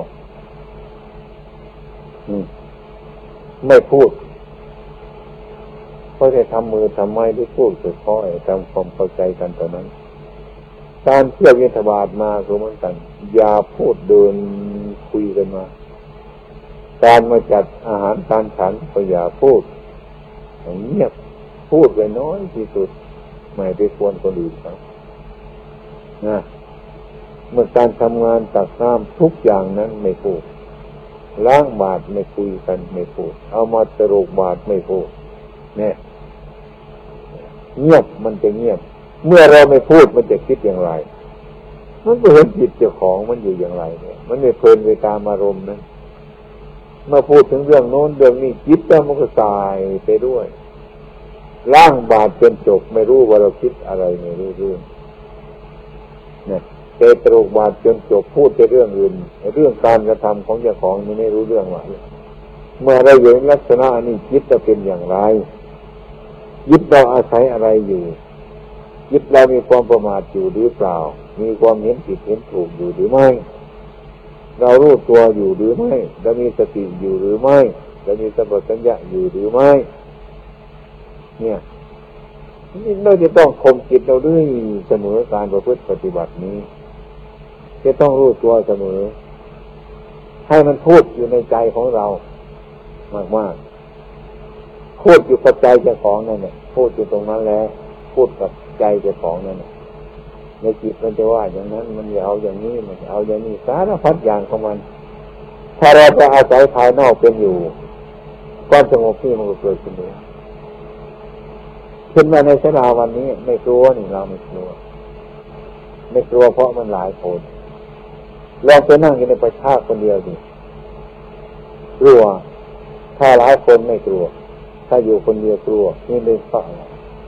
ไม่พูดเพราะจะทำมือทำไม้ด้วยพูดสุดท้อยทำความเข้าใจกันตอนนั้นการเที่ยวบิณฑบาตมาก็เหมือนกันอย่าพูดเดินคุยกันมาการมาจัดอาหารการฉันก็อย่าพูดเงียบพูดไปน้อยที่สุดไม่ไปควรคนอื่นเขานะเมื่อการทำงานตักน้ำทุกอย่างนั้นไม่พูดล้างบาตรไม่คุยกันไม่พูดเอามาตรกบาตรไม่พูดเนี่ยเงียบมันจะเงียบเมื่อเราไม่พูดมันจะคิดอย่างไรมันก็เห็นจิตเจ้าของมันอยู่อย่างไรเนี่ยมันไม่เพลินไปตามอารมณ์นั้นเมื่อพูดถึงเรื่องโน้นเรื่องนี้จิตมันก็สายไปด้วยล้างบาตรจนจบไม่รู้ว่าเราคิดอะไรไม่รู้เรื่องเนี่ยเตะตรกบาตรจนจบพูดแต่เรื่องอื่นเรื่องการกระทำของเจ้าของมันไม่รู้เรื่องว่าเมื่อเราเห็นลักษณะนี้จิตจะเป็นอย่างไรจิตเราอาศัยอะไรอยู่จิตเรามีความประมาทอยู่หรือเปล่ามีความเห็นผิดเห็นถูกอยู่หรือไม่เรารู้ตัวอยู่หรือไม่เรามีสติอยู่หรือไม่เรามีสัมปชัญญะอยู่หรือไม่เนี่ยนี่เราจะต้องข่มจิตเราด้วยเสมอการประพฤติปฏิบัตินี้จะต้องรู้ตัวเสมอให้มันพูดอยู่ในใจของเรามากๆพูดอยู่กับใจเจ้าของนั่นแหละพูดอยู่ตรงนั้นแล้วพูดกับใจเจ้าของนั่นแหละในจิตมันจะว่าอย่างนั้นมันจะเอาอย่างนี้มันจะเอาอย่างนี้สารพัดอย่างของมันถ้าเราไปอาศัยภายนอกเป็นอยู่ความสงบที่มันก็เกิดขึ้นเลยขึ้นมาในศาลาวันนี้ไม่กลัวนี่เราไม่กลัวเพราะมันหลายคนลองไปนั่งอยู่ในประชาคนเดียวดิกลัวถ้าหลายคนไม่กลัวถ้าอยู่คนเดียวกลัวนี่เป็นเพราะอะไร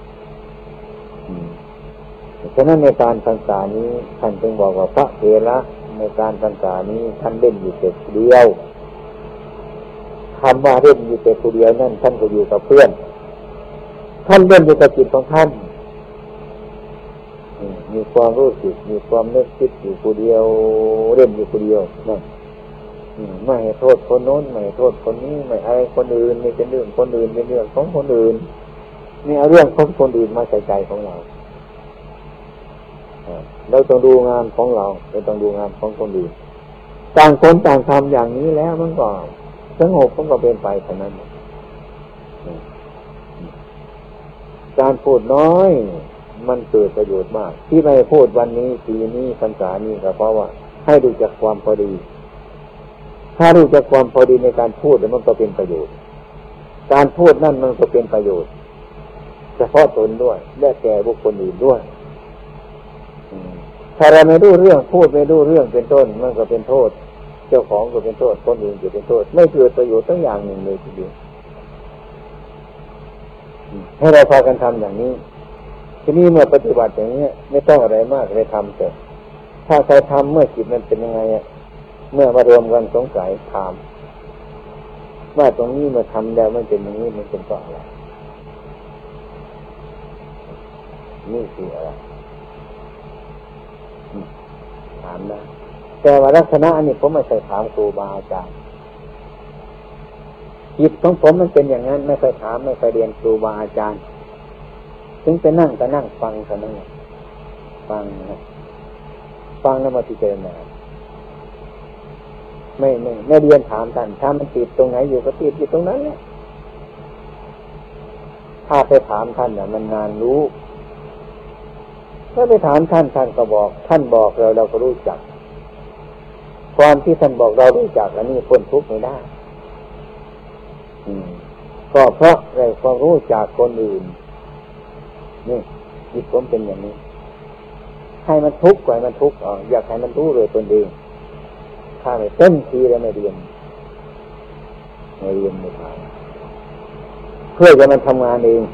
ฉะนั้นในการพรรษานี้ท่านจึงบอกว่าพระเถระในการพรรษานี้ท่านเล่นอยู่แต่คนเดียวคำว่าเล่นอยู่แต่คนเดียวนั่นท่านก็อยู่กับเพื่อนท่านเล่นอยู่กับจิตของท่านมีความรู้สึกมีความนึกคิดอยู่คนเดียวเล่นอยู่คนเดียวนั่นไม่ให้โทษคนโน้นไม่ให้โทษคนนี้ไม่อะไรคนอื่นไม่เป็นเรื่องคนอื่นเป็นเรื่องของคนอื่นนี่เอาเรื่องของคนอื่นมาใส่ใจของเราเราต้องดูงานของเราเราต้องดูงานของคนอื่นต่างคนต่างทำอย่างนี้แล้วมันก็สงบมันก็เป็นไปเท่านั้นการพูดน้อยมันเกิดประโยชน์มากที่ไม่พูดวันนี้ปีนี้พรรษานี้ก็เพราะว่าให้รู้จักความพอดีถ้ารู้จักความพอดีในการพูดแล้วมันก็เป็นประโยชน์การพูดนั่นมันก็เป็นประโยชน์เฉพาะตนด้วยและแก่บุคคลอื่นด้วยถ้าเราไม่รู้เรื่องพูดไม่รู้เรื่องเป็นต้นมันก็เป็นโทษเจ้าของก็เป็นโทษคนอื่นก็เป็นโทษไม่เกิดประโยชน์ทั้งอย่างหนึ่งเลยทีเดียวให้เราพากันทำอย่างนี้ทีนี้เมื่อปฏิบัติอย่างนี้ไม่ต้องอะไรมากเลยทำแต่ถ้าใครทำเมื่อจิตมันเป็นยังไงเมื่อมารวมกันสงสัยถามว่าตรงนี้เมื่อทำแล้วมันเป็นอย่างนี้มันเป็นเพราะอะไรนี่คืออะไรถามได้แต่ว่าลักษณะนี้ผมไม่เคยถามครูบาอาจารย์จิตของผมมันเป็นอย่างนั้นไม่เคยถามไม่เคยเรียนครูบาอาจารย์ถึงไปนั่งก็นั่งฟังเท่านั้นฟังแล้วมาพิจารณาไม่เรียนถามท่านถ้ามันติดตรงไหนอยู่ก็ติดอยู่ตรงนั้นแหละถ้าไปถามท่านเนี่ยมันนานรู้ถ้าไปถามท่านก็บอกท่านบอกเราก็รู้จักความที่ท่านบอกเรารู้จักอันนี้พ้นทุกข์ไม่ได้ก็เพราะได้ความรู้จากคนอื่นนี่จิตผมเป็นอย่างนี้ให้มันทุกข์กว่ามันทุกข์อยากให้มันรู้เลยตนเองถ้าไม่เต็มทีแล้วไม่เรียนไม่ทำเพื่อจะมันทำงานเอง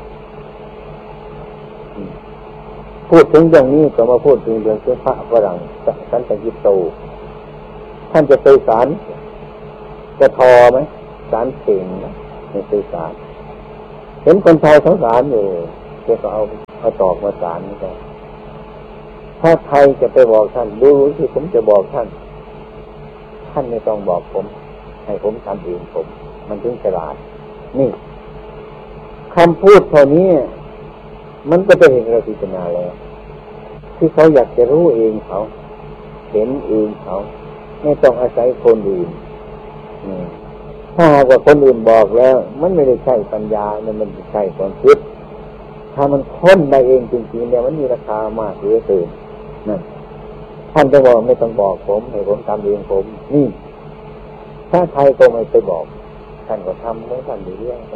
พูดถึงอย่างนี้ก็มาพูดถึงเรื่องพระฝรั่งสันตกิโตท่านจะไปศาลจะทอไหมสารเข่งนะไม่ใช่สารเห็นคนไทยเขาสารอยู่จะก็เอาตอกมาสารนี่ได้ถ้าใครจะไปบอกท่านดูที่ผมจะบอกท่านไม่ต้องบอกผมให้ผมทำเองผมมันถึงฉลาดนี่คำพูดเท่านี้มันก็จะเห็นเราพิจารณาแล้วที่เขาอยากจะรู้เองเขาเห็นเองเขาไม่ต้องอาศัยคนอื่นถ้าหากว่าคนอื่นบอกแล้วมันไม่ได้ใช่ปัญญามันใช่ความคิดถ้ามันค้นได้เองจริงๆเนี่ยมันมีราคามากเหลือเกินนั่นท่านจะบอกไม่ต้องบอกผมให้ผมทำเองผมนี่ถ้าใครก็ไม่ไปบอกท่านก็ทำของท่านเรื่อยๆ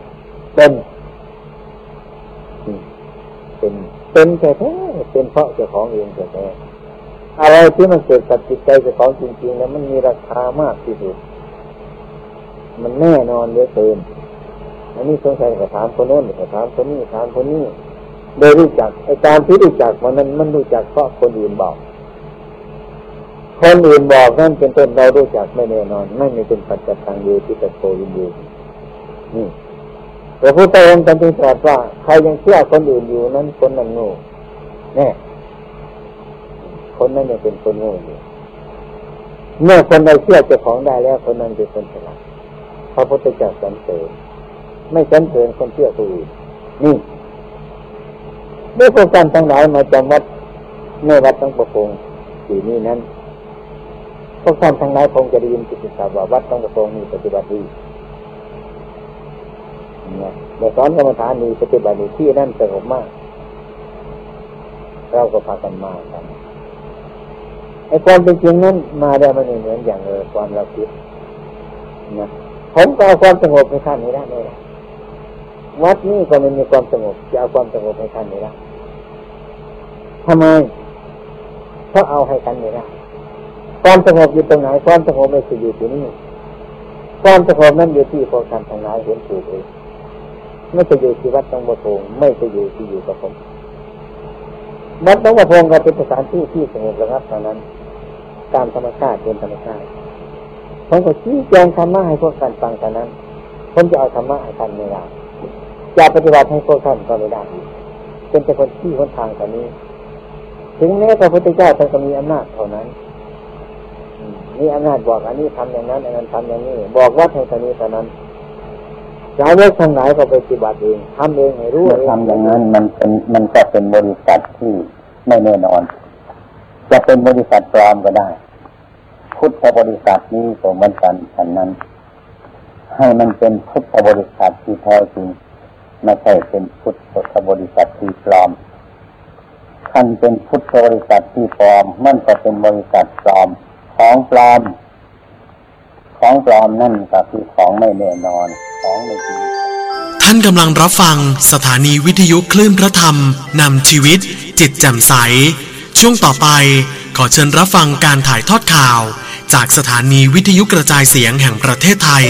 เป็นแท้ๆเป็นเพราะเจ้าของเองแท้ๆอะไรที่มันเกิดกับจิตใจเจ้าของจริงๆแล้วมันมีราคามากที่สุดมันแน่นอนเหลือเกินอันนี้สงสัยก็ถามคนโน้นก็ถามคนนี้ถามคนนี้โดยรู้จักไอ้การที่รู้จักมันรู้จักเพราะคนอื่นบอกคนอื่นบอกนั่นเป็นต้นเรารู้จักไม่แน่นอนไม่เป็นปัจจัยทางเดียวที่จะโตยินดีนี่พระพุทธองค์จึงตรัสว่าใครยังเชื่อคนอื่นอยู่นั้นคนนั้นโง่แน่คนนั้นยังเป็นคนโง่อยู่เมื่อคนใดเชื่อเจ้าของได้แล้วคนนั้นเป็นคนฉลาดพระพุทธเจ้าสรรเสริญไม่สรรเสริญคนเชื่อคนอื่นนี่เมื่อพวกท่านทั้งหลายมาจำวัดในวัดตั้งประพงศ์ที่นี่นั้นพวกท่านทั้งหลายคงจะได้ยินกิตติศัพท์ว่าวัดตั้งประพงศ์มีปฏิบัติดีในสอนกรรมฐานมีปฏิบัติดีที่นั่นสงบมากเราก็พากันมากันไอ้ความเป็นจริงนั้นมาได้มันเหมือนอย่างความเราคิดนะผมก็เอาความสงบให้ท่านไม่ได้เลยวัดนี้ก็ไม่มีความสงบจะเอาความสงบให้ท่านไม่ได้ทำไมเพราะเอาให้ท่านไม่ได้ความสงบอยู่ตรงไหนความสงบไม่ใช่อยู่ที่นี่ความสงบนั้นอยู่ที่พวกท่านทั้งหลายเห็นถูกเองไม่ใช่อยู่ที่วัดหนองบัวโพงไม่ใช่อยู่ที่อยู่กับผมวัดหนองบัวโพงก็เป็นสถานที่ที่สงบระงับเท่านั้นตามธรรมชาติเป็นธรรมชาติผมก็ชี้แจงธรรมะให้พวกท่านฟังเท่านั้นผมจะเอาธรรมะให้ท่านไม่ได้จะปฏิบัติให้พวกท่านก็ไม่ได้เป็นแต่คนที่คนทางแบบนี้ถึงแม้พระพุทธเจ้าท่านก็มีอำนาจเท่านั้นมีอำนาจบอกอันนี้ทำอย่างนั้นอันนั้นทำอย่างนี้บอกวัดให้ท่านนี้เท่านั้นสาวกทั้งหลายก็ไปปฏิบัติเองทำเองให้รู้ทำอย่างนั้นมันก็เป็นบริษัทที่ไม่แน่นอนจะเป็นบริษัทปลอมก็ได้พุทธบริษัทนี้ก็เหมือนกันฉะนั้นให้มันเป็นพุทธบริษัทที่แท้จริงไม่ใช่เป็นพุทธบริษัทที่ปลอมท่านเป็นพุทธบริษัทที่ปลอมมันก็เป็นบริษัทปลอมของปลอมนั่นก็คือของไม่แน่นอนของไม่จริงท่านกำลังรับฟังสถานีวิทยุคลื่นพระธรรมนำชีวิตจิตแจ่มใสช่วงต่อไปขอเชิญรับฟังการถ่ายทอดข่าวจากสถานีวิทยุกระจายเสียงแห่งประเทศไทย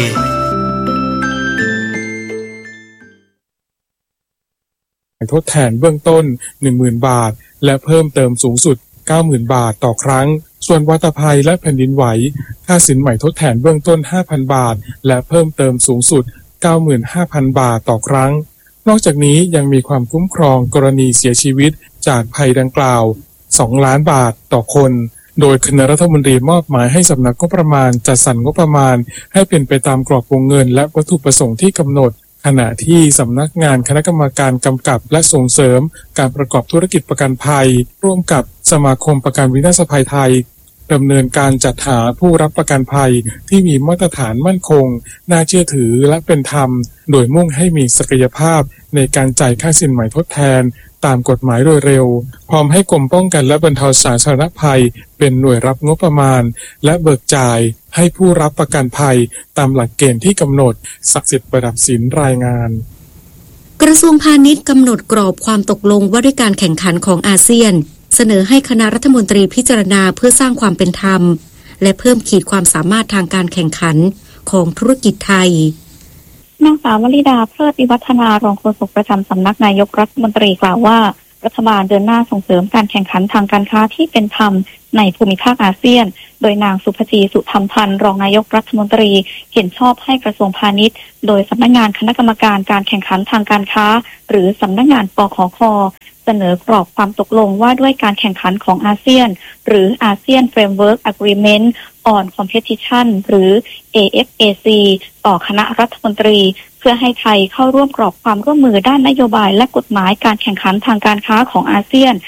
ทดแทนเบื้องต้น 10,000 บาทและเพิ่มเติมสูงสุด 90,000 บาทต่อครั้งส่วนวัฏภัยและแผ่นดินไหวค่าสินใหม่ทดแทนเบื้องต้น 5,000 บาทและเพิ่มเติมสูงสุด 95,000 บาทต่อครั้งนอกจากนี้ยังมีความคุ้มครองกรณีเสียชีวิตจากภัยดังกล่าว2 ล้านบาทต่อคนโดยคณะรัฐมนตรีมอบหมายให้สำนักงบประมาณจัดสรรงบประมาณให้เป็นไปตามกรอบวงเงินและวัตถุประสงค์ที่กำหนดขณะที่สำนักงานคณะกรรมการกำกับและส่งเสริมการประกอบธุรกิจประกันภัยร่วมกับสมาคมประกันวินาศภัยไทยดำเนินการจัดหาผู้รับประกันภัยที่มีมาตรฐานมั่นคงน่าเชื่อถือและเป็นธรรมโดยมุ่งให้มีศักยภาพในการจ่ายค่าสินใหม่ทดแทนตามกฎหมายโดยเร็วพร้อมให้กรมป้องกันและบรรเทาสาธารณภัยเป็นหน่วยรับงบประมาณและเบิกจ่ายให้ผู้รับประกันภัยตามหลักเกณฑ์ที่กำหนดศักดิ์สิทธิ์ประดับศิลป์รายงานกระทรวงพาณิชย์กำหนดกรอบความตกลงว่าด้วยการแข่งขันของอาเซียนเสนอให้คณะรัฐมนตรีพิจารณาเพื่อสร้างความเป็นธรรมและเพิ่มขีดความสามารถทางการแข่งขันของธุรกิจไทยนางสาววลิดาเพลิดวิวัฒนารองโฆษกประจำสำนักนายกรัฐมนตรีกล่าวว่ารัฐบาลเดินหน้าส่งเสริมการแข่งขันทางการค้าที่เป็นธรรมในภูมิภาคอาเซียนโดยนางสุภจี สุธรรมพันธ์รองนายกรัฐมนตรีเห็นชอบให้กระทรวงพาณิชย์โดยสำนักงานคณะกรรมการการแข่งขันทางการค้าหรือสำนักงานปคค.เสนอกรอบความตกลงว่าด้วยการแข่งขันของอาเซียนหรือ ASEAN Framework Agreement on Competition หรือ AFAC ต่อคณะรัฐมนตรีเพื่อให้ไทยเข้าร่วมกรอบความร่วมมือด้านนโยบายและกฎหมายการแข่งขันทางการค้าของอาเซียน